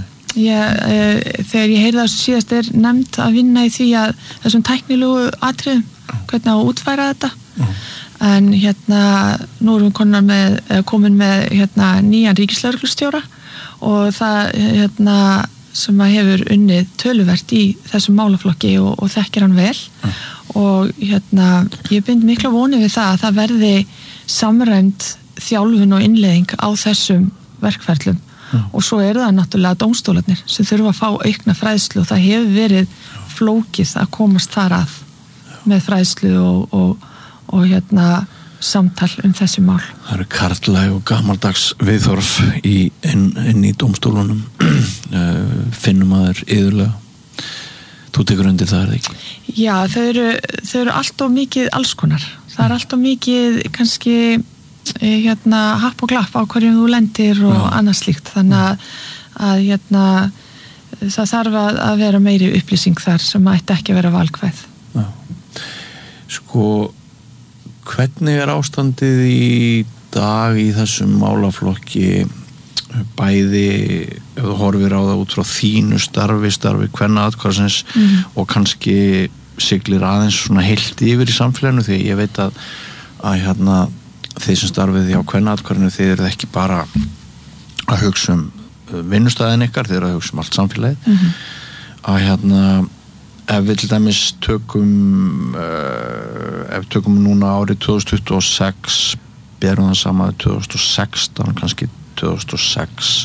Þegar ég heyrði það síðast nefnt að vinna í því að þessum tæknilegu atriðum, hvernig á að útfæra þetta. En nú erum við komin með nýjan ríkislögreglustjóra og það sem að hefur unnið töluvert í þessum málaflokki og þekkir hann vel og ég bind mikla vonir við það að það verði samræmd þjálfun og innleiðing á þessum verkferlum og svo það náttúrulega dómstólarnir sem þurfa að fá aukna fræðslu og það hefur verið flókið að komast þar að með fræðslu og samtal þessi mál. Það eru karllæg og gamaldags viðhorf inn í dómstólunum finnum að þeir iðurlega. Þú tekur undir það, ekki? Já, þau eru allt of mikið alls konar. Það allt of mikið kannski happ og glapp á hverjum þú lendir og annað slíkt. Þannig að það þarf að vera meiri upplýsing þar sem ætti ekki að vera valkvæð. Já. Sko, hvernig ástandið í dag í þessum málaflokki bæði ef þú horfir á það út frá þínu starfi kvennaathvarfsins og kannski siglir aðeins svona heilt yfir í samfélaginu því ég veit að þeir sem starfið á kvennaathvarfinu þeir eru ekki bara að hugsa vinnustæðin ykkar, þeir eru að hugsa allt samfélagið að ef við til dæmis tökum núna árið 2026 berum það saman 2016 kannski 2006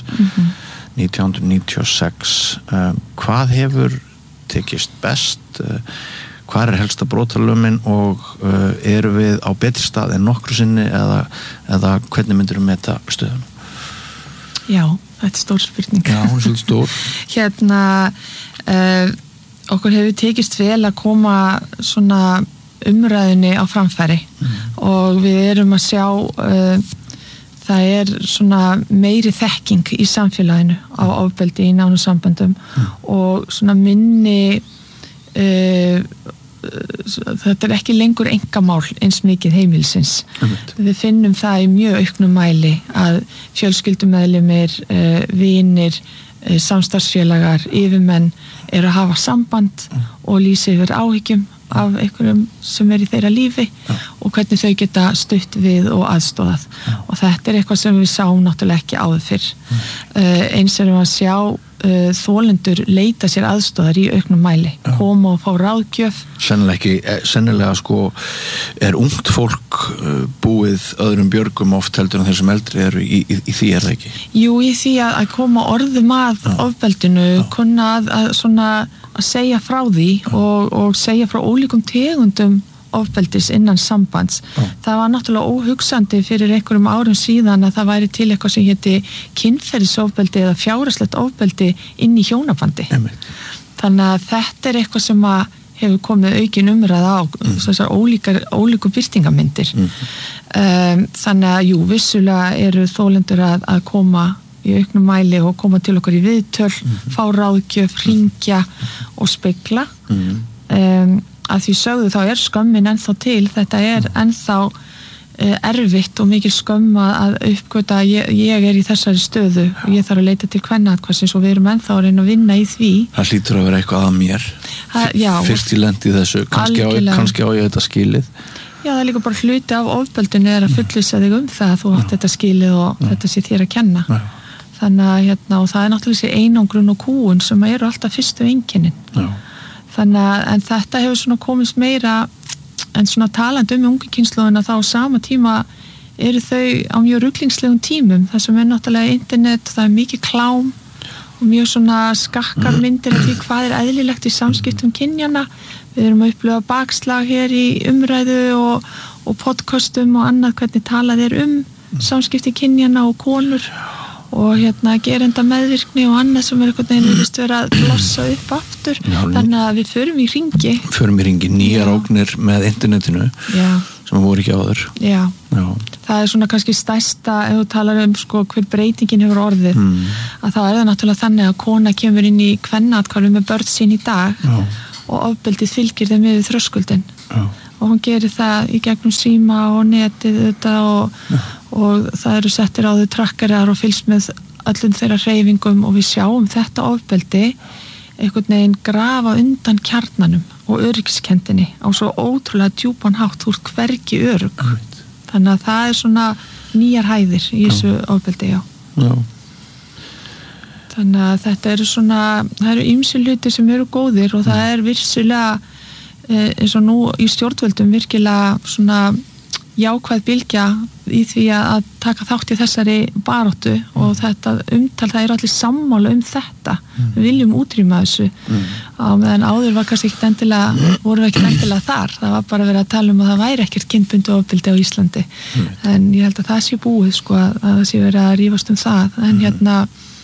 1996 hvað hefur tekist best hvað helsta brotalömin og eru við á betri stað en nokkru sinni eða hvernig myndir við meta stöðuna? Já, þetta stór spurning. Já, hún stór. Okkur hefur tekist vel að koma svona umræðinni á framfæri og við erum að sjá það svona meiri þekking í samfélaginu á ofbeldi í nánum samböndum og svona minni þetta ekki lengur einkamál eins mikið heimilsins. Við finnum það í mjög auknum mæli að fjölskyldumeðlimir, vinir, samstarfsfélagar, yfirmenn eru að hafa samband og lýsa yfir áhyggjum af einhverjum sem í þeirra lífi og hvernig þau geta stutt við og aðstóðað og þetta eitthvað sem við sáum náttúrulega ekki áður fyrr. Eins erum við að sjá þolendur leita sér aðstóðar í auknum mæli, koma og fá ráðgjöf. Sennilega sko ungt fólk búið öðrum björgum oft heldur en þeir sem eldri eru í því það ekki? Jú, í því að koma orðum að ofbeldinu, kunna að segja frá því og segja frá ólíkum tegundum ofbeldis innan sambands. Það var náttúrulega óhugsandi fyrir einhverjum árum síðan að það væri til eitthvað sem héti kynferðisofbeldi eða fjárhagslegt ofbeldi inn í hjónabandi. Þannig að þetta eitthvað sem hefur komið aukin umræða á þessar ólíku birtingamyndir. Þannig að jú, vissulega eru þolendur að koma í auknum mæli og koma til okkur í viðtöl, fá ráðgjöf, hringja og spegla. Að því sögðu þá skömmin ennþá til, þetta ennþá erfitt og mikil skömm að uppgöta að ég í þessari stöðu og ég þarf að leita til kvennaathvarfsins og við erum ennþá að reyna að vinna í því. Það hlýtur að vera eitthvað að mér. Fyrst ég lendi þessu, kannski á ég þetta skilið. Já, það líka bara hluti af ofbeldinu að fullvissa þig það að þú átt þetta skilið og þetta sé þér að kenna. Þannig að og það náttúrulega þessi einangrun og kúgun sem eru alltaf fyrstu einkennin. Þannig að en þetta hefur svona komist meira en svona talandi ungu kynslóðina þá á sama tíma eru þau á mjög ruglingslegum tímum þar sem náttúrulega internet, það mikið klám og mjög svona skakkar myndir af því hvað eðlilegt í samskiptum kynjana. Við erum að upplifa bakslag hér í umræðu og podcastum og annað hvernig talað samskipti kynjanna og konur og gerenda meðvirkni og annað sem einhvern veginn virðist vera að blossa upp aftur. Þannig að við förum í hringi. Förum í hringi, nýjar ógnir með internetinu sem voru ekki áður. Já. Það svona kannski stærsta ef þú talar hver breytingin hefur orðið að þá það náttúrulega þannig að kona kemur inn í kvennaathvarfi með börn sín í dag og ofbeldið fylgir þeim yfir þröskuldin og hún gerir það í gegnum síma og netið þetta og það eru settir á þau trakkarar og fylgst með öllum þeirra hreyfingum og við sjáum þetta ofbeldi einhvern veginn grafa undan kjarnanum og öryggskendinni á svo ótrúlega djúpan hátt úr hvergi örugg. Þannig að það svona nýjar hæðir í þessu ofbeldi, já. Þannig að þetta eru svona, það eru ýmsir hlutir sem eru góðir og það virkilega eins og nú í stjórnvöldum virkilega svona jákvæð bylgja í því að taka þátt í þessari baráttu og þetta það eru allir sammála þetta. Við viljum útrýma þessu á meðan áður var kannski voru við ekkert endilega þar. Það var bara verið að tala að það væri ekkert kynbundið ofbeldi á Íslandi. En ég held að það sé búið að það sé verið að rífast það.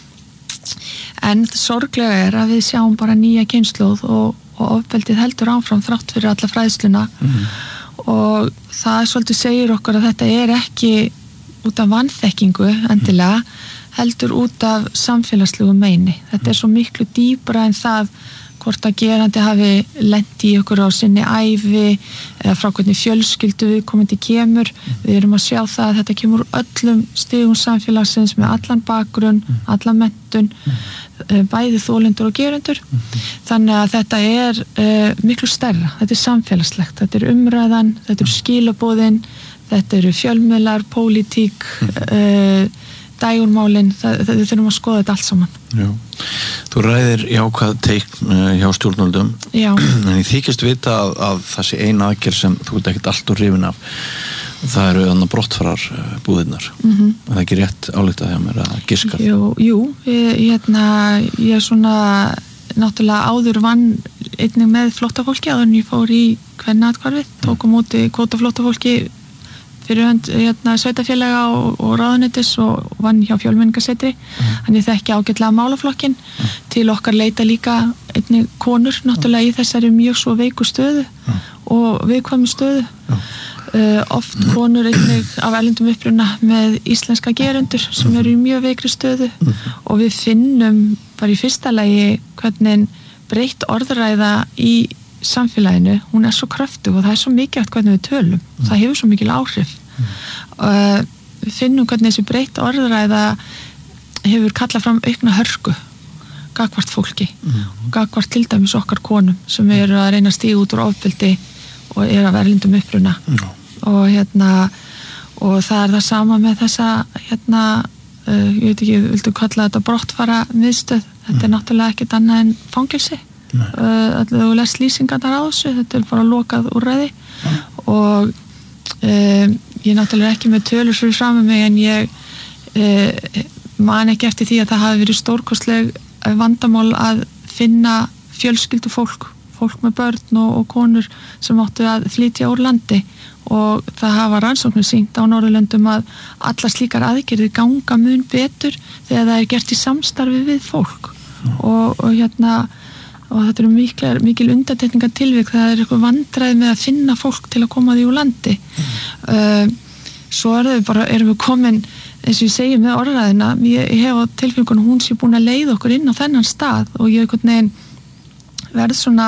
En sorglega að við sjáum bara nýja kynslóð og ofbeldið heldur áfram þrátt fyrir alla fræðsluna og það svolítið segir okkur að þetta ekki út af vanþekkingu endilega, heldur út af samfélagslegu meini. Þetta svo miklu dýpra en það hvort að gerandi hafi lent í okkur á sinni ævi eða frá hvernig fjölskyldu viðkomandi kemur. Við erum að sjá það að þetta kemur úr öllum stigum samfélagsins með allan bakgrunn, allan menntun, bæði þolendur og gerendur. Þannig að þetta miklu stærra, þetta samfélagslegt, þetta umræðan, þetta skilaboðin, þetta fjölmiðlar, pólitík, dægurmálin, við þurfum að skoða þetta allt saman. Já. Þú ræðir jákvæð teikn hjá stjórnvöldum en ég þykist vita að það sé ein aðgerð sem þú ert ekkert allt úr hrifin af það eru þannig brottfarar búðirnar það ekki rétt ályktað hjá mér að giska? Jú, ég svona náttúrulega áður vann einnig með flóttafólki áður en ég fór í kvennaathvarfið, tók á móti kvótaflóttafólki fyrir hönd sveitafélaga og ráðuneytis og vann hjá fjölmenningarsetri þannig ég þekki ágætlega málaflokkin til okkar leita líka einnig konur náttúrulega í þessari mjög svo veiku stöðu og viðkvæmu stöðu oft konur einnig af erlendum uppruna með íslenska gerendur sem eru í mjög veikri stöðu og við finnum bara í fyrsta lagi hvernig breytt orðræða í samfélaginu, hún svo kröftug og það svo mikilvægt hvernig við tölum það hefur svo mikil áhrif við finnum hvernig þessi breytt orðræða hefur kallað fram aukna hörku gagnvart fólki og gagnvart til dæmis okkar konum sem eru að reyna að stíga út úr ofbeldi og eru af erlendum uppruna og það það sama með þessa ég veit ekki, viltu kalla þetta brottfara miðstöð, þetta náttúrulega ekkert annað en fangelsi þú lest lýsingarnar á þessu þetta bara lokað úrræði og ég náttúrulega ekki með tölur fyrir fram með mig en ég man ekki eftir því að það hafi verið stórkostleg vandamál að finna fjölskyldu fólk með börn og konur sem áttu að flytja úr landi og það hafa rannsóknir sýnt á Norðurlöndum að allar slíkar aðgerðir ganga mun betur þegar það gert í samstarfi við fólk og þetta mikil undantekningatilvik það eitthvað vandræði með að finna fólk til að koma því úr landi svo erum við komin eins og ég segi með orðræðina ég hef á tilfinningunum hún sé búin að leiða okkur inn á þennan stað og ég verð svona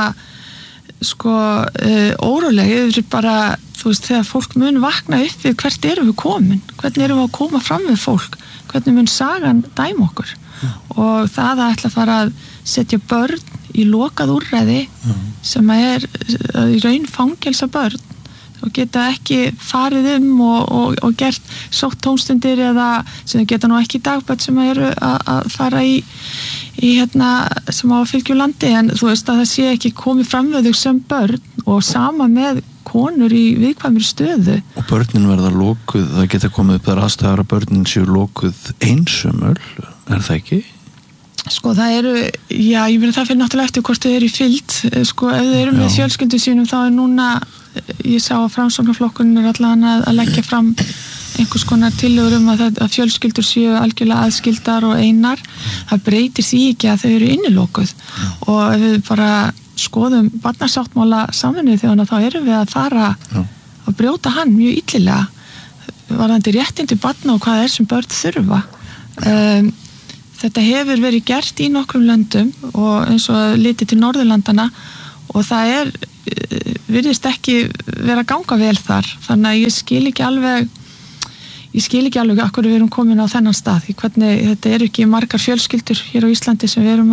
óróleg yfir bara þú veist þegar fólk mun vakna upp við hvert erum við komin hvernig erum við að koma fram við fólk hvernig mun sagan dæma okkur og það að ætla að fara að setja börn í lokað úrræði sem í raun fangelsa börn og geta ekki farið og gert sótt tómstundir eða sem geta nú ekki dagbörn sem eru að fara í sem á að fylgja landi en þú veist að það sé ekki komið fram við þau sem börn og sama með konur í viðkvæmri stöðu og börnin verða lokuð, það geta komið upp þar aðstæður að börnin séu lokuð einsömmul, það ekki? Það eru, ég meina það fyrir náttúrulega eftir hvort þau eru í fylgd, ef þau eru með fjölskyldu sínum þá núna, ég sá að Framsóknarflokkurinn allan að leggja fram einhvers konar tillögur að fjölskyldur séu algjörlega aðskildar og einar, það breytir því ekki að þau eru innilokuð og ef við bara skoðum barnasáttmála Sameinuðu þjóðanna þá erum við að fara að brjóta hann mjög illilega varðandi réttindi barna og hvað sem börn þurfa. Þetta hefur verið gert í nokkrum löndum og eins og litið til Norðurlandana og það virðist ekki vera að ganga vel þar, þannig að ég skil ekki alveg akkur við erum komin á þennan stað, hvernig þetta ekki margar fjölskyldur hér á Íslandi sem við erum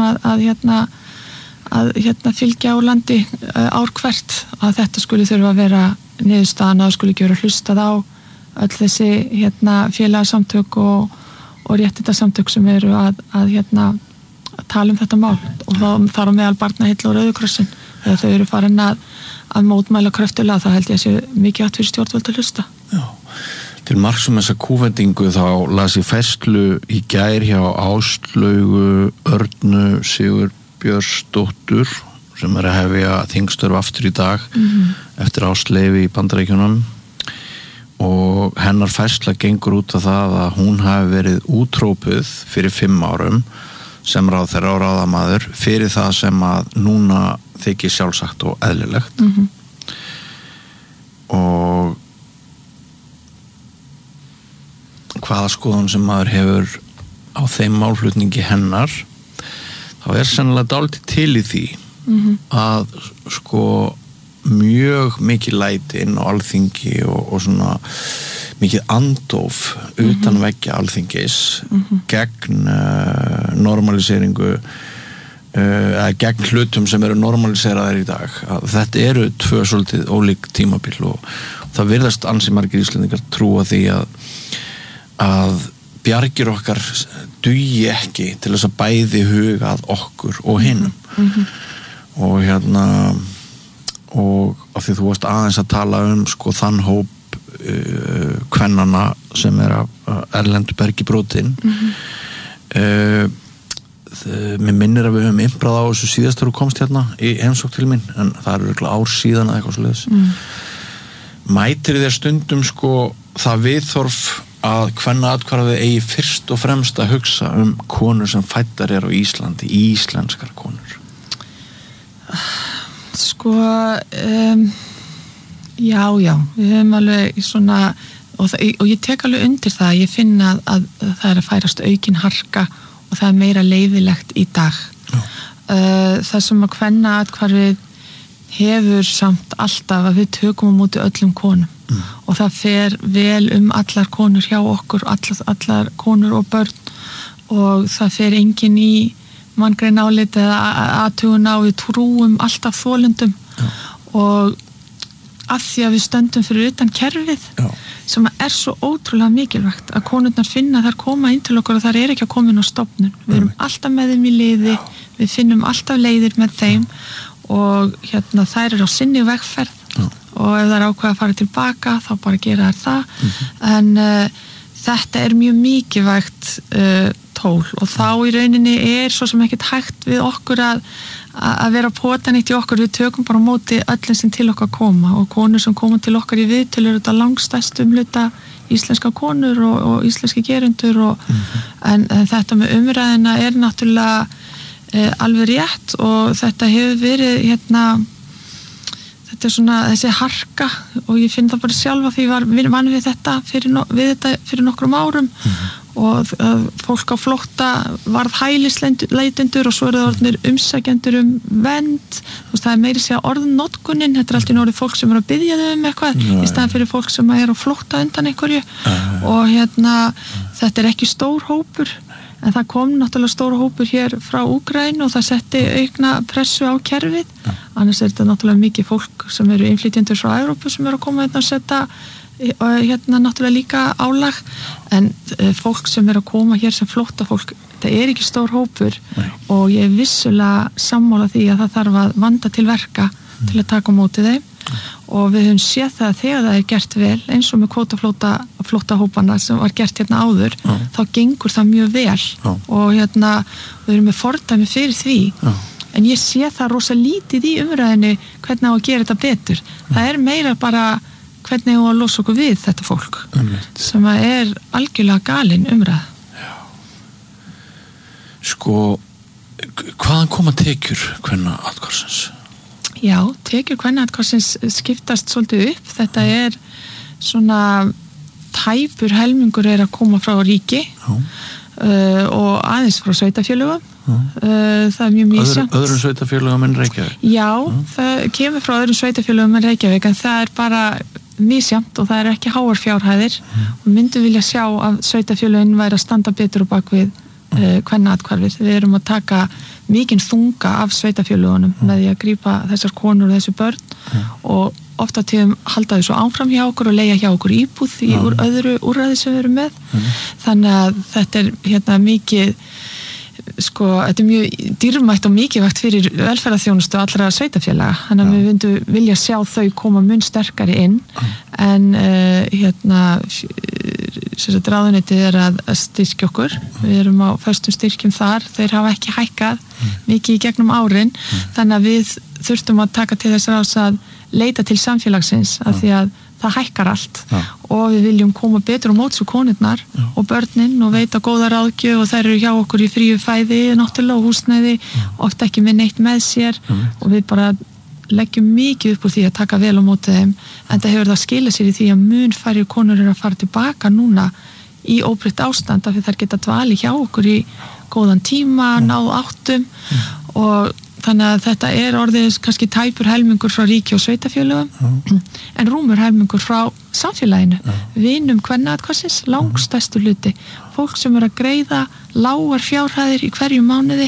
að fylgja úr landi ár hvert að þetta skuli þurfa að vera niðurstaðan að skuli ekki vera hlustað á öll þessi félagasamtök og réttindasamtök sem eru að tala þetta mál og þar á meðal Barnaheill og Rauði krossin þegar þau eru farin að mótmæla kröftulega, þá held ég að sé mikið hægt fyrir stjórnvöld að hlusta. Já, til marks þessa kúvendingu þá las ég færslu í gær hjá Áslaugu Örnu Sigurbjörnsdóttur sem að hefja þingstörf aftur í dag eftir ásleyfi í Bandaríkjunum og hennar færsla gengur út af það að hún hafi verið útrópuð fyrir 5 árum sem ráðherra og ráðamaður fyrir það sem að núna þykir sjálfsagt og eðlilegt og hvaða skoðun sem maður hefur á þeim málflutningi hennar þá sennilega dálítið til í því að sko mjög mikið læti inn á alþingi og svona mikið andóf utan veggja alþingis gegn normaliseringu eða gegn hlutum sem eru normaliseraðir í dag. Þetta eru 2 svolítið ólík tímabil og það virðast ansi margir Íslendingar trúa því að bjargir okkar dugi ekki til þess að bæði huga að okkur og hinum og og af því þú varst aðeins að tala sko þann hóp kvennana sem af erlendu bergi brotin mér minnir að við höfum imprað á þessu síðast þegar þú komst hérna í heimsókn til mín en það eru örugglega ár síðan eða eitthvað svoleiðis mætir þér stundum sko það viðþorf að kvennaatkvæðið eigi fyrst og fremst að hugsa konur sem fæddar eru á Íslandi, íslenskar konur? Sko, já, við höfum alveg svona, og ég tek alveg undir það, ég finn að það að færast aukin harka og það meira leyfilegt í dag. Það sem að kvennaatkvæðið hefur samt alltaf að við tökum á móti öllum konum og það fer vel allar konur hjá okkur, allar konur og börn og það fer enginn í manngrein álit eða athugun á við trúum alltaf þolendum og af því að við stöndum fyrir utan kerfið sem svo ótrúlega mikilvægt að konurnar finna að þær koma inn til okkur og þær ekki að koma inn á stofnun við erum alltaf með þeim í liði við finnum alltaf leiðir með þeim og þær eru á sinni vegferð og ef þær ákveða að fara tilbaka þá bara gera þær það en þetta mjög mikilvægt tól og þá í rauninni svo sem ekkert hægt við okkur að vera potanýtt í okkur, við tökum bara á móti öllum sem til okkar koma og konur sem koma til okkar í viðtölu eru þetta langstærstum hluta íslenska konur og íslenski gerendur en þetta með umræðina náttúrulega alveg rétt og þetta hefur verið þetta svona þessi harka og ég finn það bara sjálfa því ég vann við þetta fyrir nokkrum árum og fólk á flótta varð hælisleitendur og svo eru það orðnir umsækjendur vernd það meiri segja orðnotkunin þetta alltaf orðið fólk sem að biðja þau eitthvað í staðan fyrir fólk sem á flótta undan einhverju og þetta ekki stór hópur en það kom náttúrulega stór hópur hér frá Úkraínu og það setti aukna pressu á kerfið annars þetta náttúrulega mikið fólk sem eru innflytjendur frá Evrópu sem eru að koma að setja náttúrulega líka álag en fólk sem að koma hér sem flóttafólk, þetta ekki stór hópur og ég vissulega sammála því að það þarf að vanda til verka til að taka á móti þeim og við höfum séð það að þegar það gert vel eins og með kvótaflóttahópana sem var gert áður þá gengur það mjög vel og við erum með fordæmi fyrir því en ég sé það rosa lítið í umræðinu hvernig á að gera þetta betur það meira bara hvernig við að losa okkur við þetta fólk sem að algjörlega galin umræð. Sko, hvaðan koma tekjur Kvennaathvarfsins? Já, tekjur Kvennaathvarfsins skiptast svolítið upp. Þetta svona tæpur helmingur að koma frá ríki og aðeins frá sveitarfélögum. Það mjög misjafnt. Öðrum sveitarfélögum en Reykjavík? Já, það kemur frá öðrum sveitarfélögum en Reykjavík en það bara misjafnt og það ekki háar fjárhæðir og myndum vilja sjá að sveitarfélögin væri að standa betur á bakvið Kvennaathvarfið. Við erum að taka mikinn þunga af sveitarfélögunum með því að grípa þessar konur og þessi börn og oft á tíðum halda þau svo áfram hjá okkur og leigja hjá okkur íbúð í öðru úrræði sem við erum með. Þannig að þetta mikið þetta mjög dýrmætt og mikilvægt fyrir velferðarþjónustu allra sveitarfélaga. Þannig að við myndum vilja sjá þau koma mun sterkari inn en ráðuneytið að styrkja okkur. Við erum á föstum styrkjum þar. Þeir hafa ekki hækkað mikið í gegnum árin. Þannig að við þurftum að taka til þess ráðs að leita til samfélagsins af því að það hækkar allt og við viljum koma betur á móts við konurnar og börnin og veita góða ráðgjöf og þær eru hjá okkur í fríu fæði, náttúrulega og húsnæði, oft ekki með neitt með sér og við bara leggjum mikið upp úr því að taka vel á móti þeim en það hefur það skilað sér í því að mun færri konur að fara tilbaka núna í óbreytt ástand af því þær geta dvali hjá okkur í góðan tíma, náð áttum og þannig að þetta orðið kannski tæpur helmingur frá ríki og sveitarfélögum en rúmur helmingur frá samfélaginu. Vinum Kvennaathvarfsins, langstærstu hluti. Fólk sem að greiða lágar fjárhæðir í hverju mánuði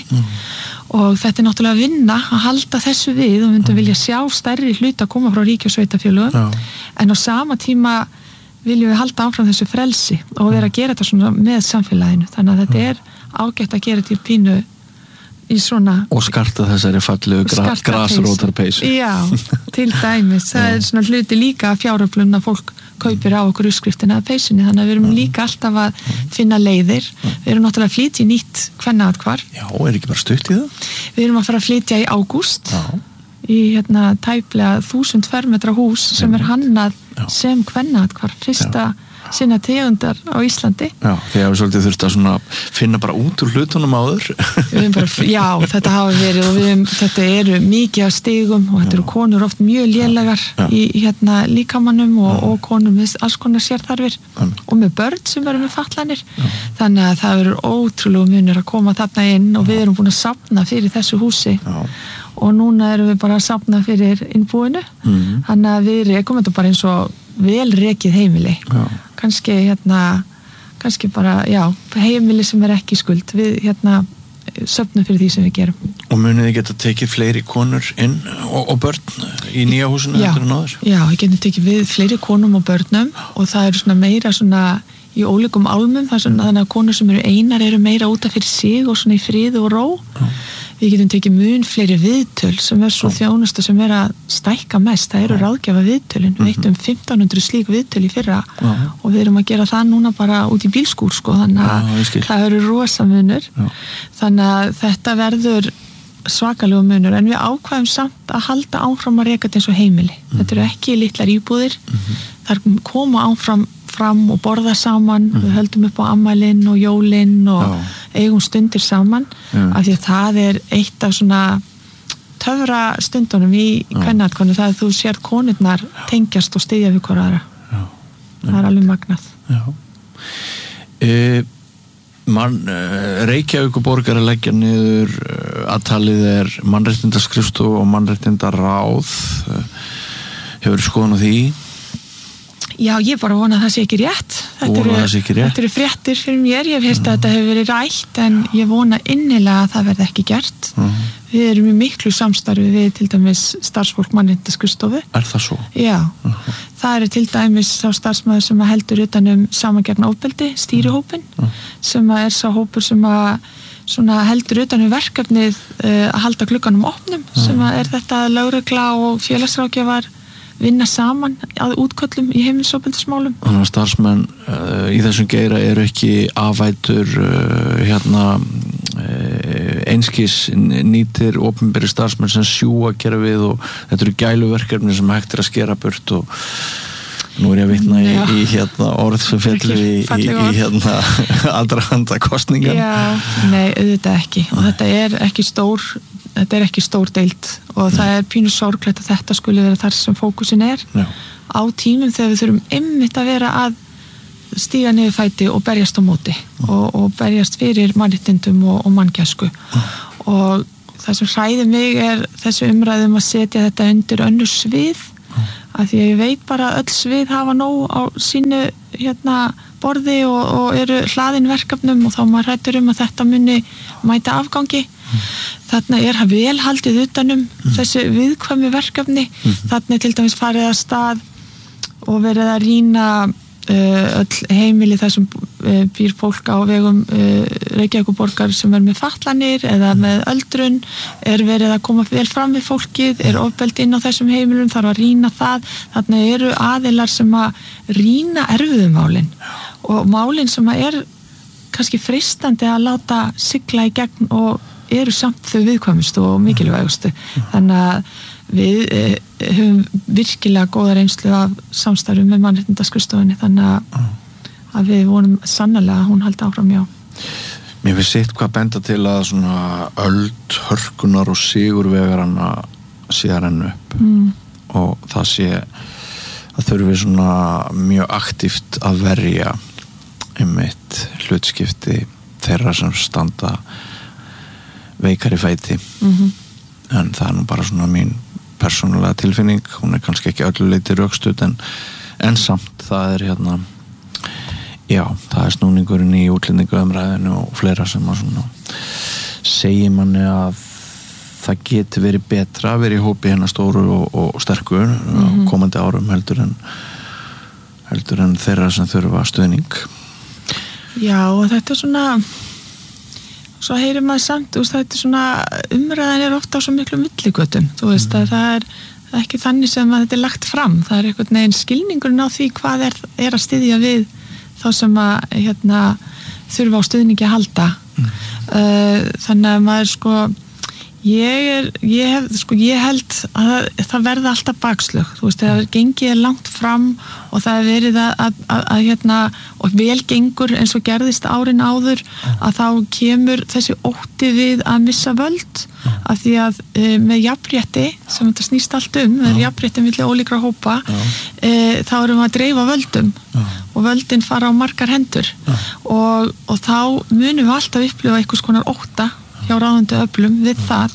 og þetta náttúrulega vinna að halda þessu við og myndum vilja sjá stærri hluti að koma frá ríki og sveitarfélögum en á sama tíma viljum við halda áfram þessu frelsi og vera að gera þetta svona með samfélaginu. Þannig að þetta ágætt að gera þetta í pínu í svona og skarta þessari fallegu grasrótarpeysu. Já, til dæmis það svona hluti líka fjáröflun að fólk kaupir á okkur uppskriftina að peysunni þannig að við erum líka alltaf að finna leiðir. Við erum náttúrulega að flytja í nýtt Kvennaathvarf. Já, ekki bara stutt í það? Við erum að fara að flytja í ágúst í tæplega 1000 fermetra hús sem hannað sem Kvennaathvarf, fyrsta sinna tegundar á Íslandi. Já, því að við svolítið þurftum að svona finna bara út úr hlutunum áður. Já, þetta hafa verið og þetta eru mikið af stigum og þetta eru konur oft mjög lélegar í líkamannum og konur með alls konar sérþarfir og með börn sem eru með fatlanir. Þannig að það eru ótrúlega munir að koma þarna inn og við erum búin að safna fyrir þessu húsi. Og núna erum við bara að safna fyrir innbúinu. Þannig að við rekum þetta bara eins og vel rekið heimili. Kannski bara, heimili sem ekki skuld. Við söfnum fyrir því sem við gerum. Og munið þið geta tekið fleiri konur inn og börn í nýja húsinu heldur en áður? Já, við getum tekið við fleiri konum og börnum og það eru svona meira svona í ólíkum álmum, þannig að konur sem eru einar eru meira út af fyrir sig og svona í friði og ró. Við getum tekið mun fleiri viðtöl sem svo þjónusta sem að stækka mest. Það eru ráðgjafa viðtölin. Við veittum 1500 slík viðtöl í fyrra og við erum að gera það núna bara út í bílskúr þannig að það eru rosa munur. Þannig að þetta verður svakalegu munur en við ákvæðum samt að halda áfram að reka þetta eins og heimili. Þetta eru ekki litlar íbúðir. Það koma áfram fram og borða saman, við höldum upp á ammælin og jólin og eigum stundir saman af því að það eitt af svona töfra stundunum í Kvennaathvarfinu það að þú sér konurnar tengjast og styðja við hvora aðra. Það alveg magnað. Reykjavíkurborg að leggja niður að talið mannréttindaskrifstofu og mannréttindaráð. Hefur skoðun á því? Já, ég bara vona að það sé ekki rétt. Þetta eru fréttir fyrir mér. Ég hef heyrt að þetta hefur verið rætt en ég vona innilega að það verði ekki gert. Við erum í miklu samstarfi við til dæmis starfsfólk mannréttindaskrifstofu. Það svo? Já. Það til dæmis sá starfsmaður sem heldur utan saman gegn ofbeldi, stýrihópinn, sem sá hópur sem svona heldur utan verkefnið að halda glugganum opnum, sem þetta lögregla og félagsráðgjafar vinna saman að útköllum í heimilisofbeldismálum. Þannig að starfsmenn í þessum geira eru ekki afvætur einskis nýtir opinberi starfsmenn sem sjúga kerfið og þetta eru gæluverkefni sem hægt að skera burt og Nú ég að vitna í hérna orð sem fjallu í hérna aðdraganda kosningar. Já, nei, auðvitað ekki og þetta er ekki stór deild og það er pínu sorglegt að þetta skuli vera þar sem fókusin er á tímum þegar við þurfum einmitt að vera að stíga niður fæti og berjast á móti og berjast fyrir mannréttindum og manngæsku og það sem hræðir mig er þessu umræðum að setja þetta undir önnur svið af því að ég veit bara að öll svið hafa nóg á sínu borði og eru hlaðin verkefnum og þá maður hræddur að þetta muni mæta afgangi. Þarna er vel haldið utanum þessi viðkvæmu verkefni. Þarna til dæmis farið að stað og verið að rýna öll heimili þar sem býr fólk á vegum Reykjavíkurborgar sem með fatlanir eða með öldrun, verið að koma vel fram við fólkið, ofbeldi inn á þessum heimilum, þarf að rýna það. Þarna eru aðilar sem að rýna erfiðumálin og málin sem að kannski freistandi að láta sigla í gegn og eru samt þau viðkvæmustu og mikilvægustu. Þannig að við höfum virkilega góða reynslu af samstarfi með mannréttindaskrifstofunni þannig að við vonum sannarlega að hún haldi áfram Mér finnst eitthvað benda til að svona öld, hörkunar og sigurvegaranna sé að renna upp og það sé að þurfi svona mjög aktíft að verja einmitt hlutskipti þeirra sem standa veikari fæti en það nú bara svona mín persónulega tilfinning, hún kannski ekki öllu leyti rökstudd en samt það það snúningurinn í útlendingaumræðinu og fleira sem að svona segir manni að það geti verið betra að vera í hópi hérna stóru og sterku komandi árum heldur en þeirra sem þurfa stuðning. Já, og þetta svona svo heyrir maður samt, þetta svona umræðan ofta á svo miklu milligötum, þú veist að það er ekki þannig sem að þetta lagt fram, það einhvern veginn skilningurinn á því hvað að styðja við þá sem að þurfa á stuðningi að halda þannig að maður ég held að það verða alltaf bakslög, þú veist, þegar gengið langt fram og það verið að og vel gengur eins og gerðist árin áður að þá kemur þessi ótti við að missa völd af því að með jafnrétti sem þetta snýst allt með jafnrétti milli ólíkra hópa þá erum við að dreifa völdum og völdin fara á margar hendur og þá munum við alltaf upplifa einhvers konar ótta hjá ráðandi öflum við það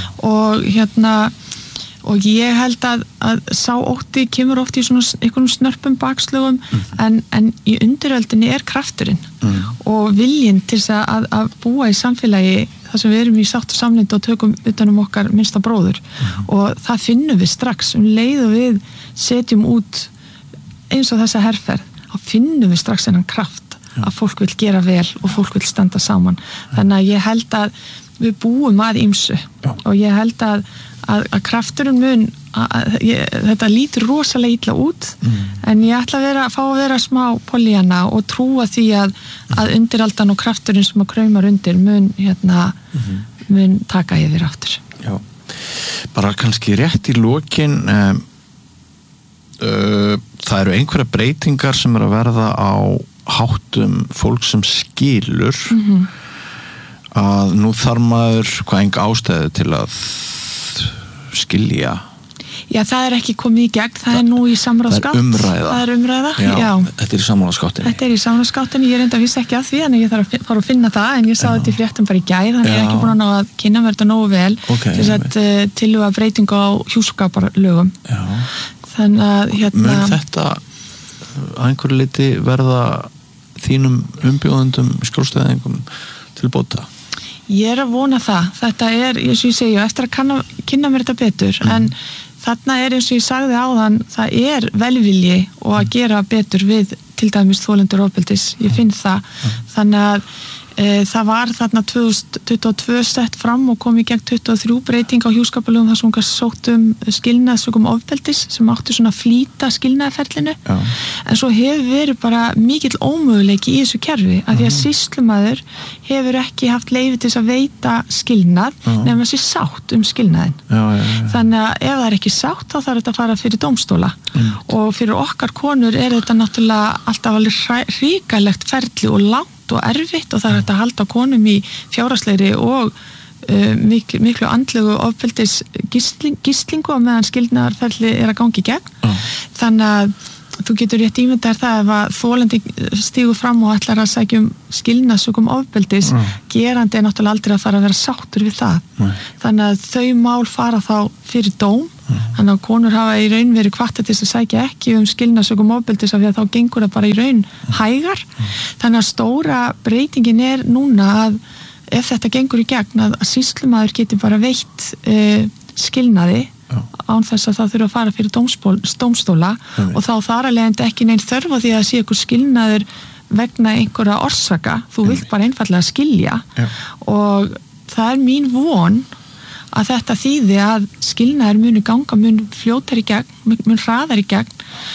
og ég held að sá ótti kemur oft í svona einhverjum snörpum bakslögum en í undiröldinni krafturinn og viljinn til þess að búa í samfélagi þar sem við erum í sátt og samlyndi og tökum utanum okkar minnsta bróður og það finnum við strax leið og við setjum út eins og þessa herferð þá finnum við strax þennan kraft að fólk vil gera vel og fólk vil standa saman þannig að ég held að við búum að ýmsu og ég held að krafturinn mun þetta lítur rosalega illa út en ég ætla að fá að vera smá Pollyanna og trúa því að undiraldan og krafturinn sem að kraumar undir mun taka yfir aftur. Já, bara kannski rétt í lokin það eru einhverja breytingar sem að verða á háttum fólk sem skilur að nú þarf maður enga ástæðu til að skilja. Já, það ekki komið í gegn, það nú í samráðsgátt. Það er umræða. Já. Þetta í samráðsgáttinni. Þetta í samráðsgáttinni, ég enda vissi ekki að því, en ég þarf að fara að finna það, en ég sá þetta í fréttum bara í gær, þannig ég ekki búin að ná að kynna mér þetta nógu vel til þess að tillögu að breytingu á hjúskaparlögum. Já. Þannig að mun þetta að einhverju leyti verða þínum umbjóðendum skjólstæðingum til bóta? Ég að vona það. Þetta eins og ég segi, eftir að kynna mér þetta betur, en þarna eins og ég sagði áðan, það velvilji og að gera betur við til dæmis þolendur ofbeldis. Ég finn það. Þannig að Það var þarna 2022 sett fram og kom í gegn 23 breyting á hjúskaparlögum þar sem hún sóttum skilnað sökum ofbeldis sem átti svona flýta skilnaðarferlinu en svo hefur verið bara mikill ómöguleiki í þessu kerfi af því að sýslumaður hefur ekki haft leyfi til að veita skilnað nema sér sátt skilnaðin þannig að ef það er ekki sátt þá þarf þetta að fara fyrir dómstóla og fyrir okkar konur er þetta náttúrulega alltaf alveg hrikalegt ferli og langt og erfitt og það er hægt að halda konum í fjárhagslegri og miklu andlegu ofbeldis gíslingu á meðan skilnaðarferli er að gangi í gegn þannig að þú getur rétt ímyndað það ef að þolandi stígur fram og ætlar að sækja skilnað sökum ofbeldis gerandi er náttúrulega aldrei að fara að vera sáttur við það þannig að þau mál fara þá fyrir dóm þannig að konur hafa í raun verið hvattar til að sækja ekki skilnað sökum ofbeldis af því að þá gengur það bara í raun hægar þannig að stóra breytingin er núna að ef þetta gengur í gegn að sýslumaður geti bara veitt skilnaði án þess að það þurfa að fara fyrir dómstóla og þá þar að leiðandi ekki neinn þörf á því að sé ykkur skilnaður vegna einhverja orsaka þú vilt bara einfallega skilja og það er mín von að þetta þýði að skilnaður muni ganga mun fljótar í gegn, mun hraðar í gegn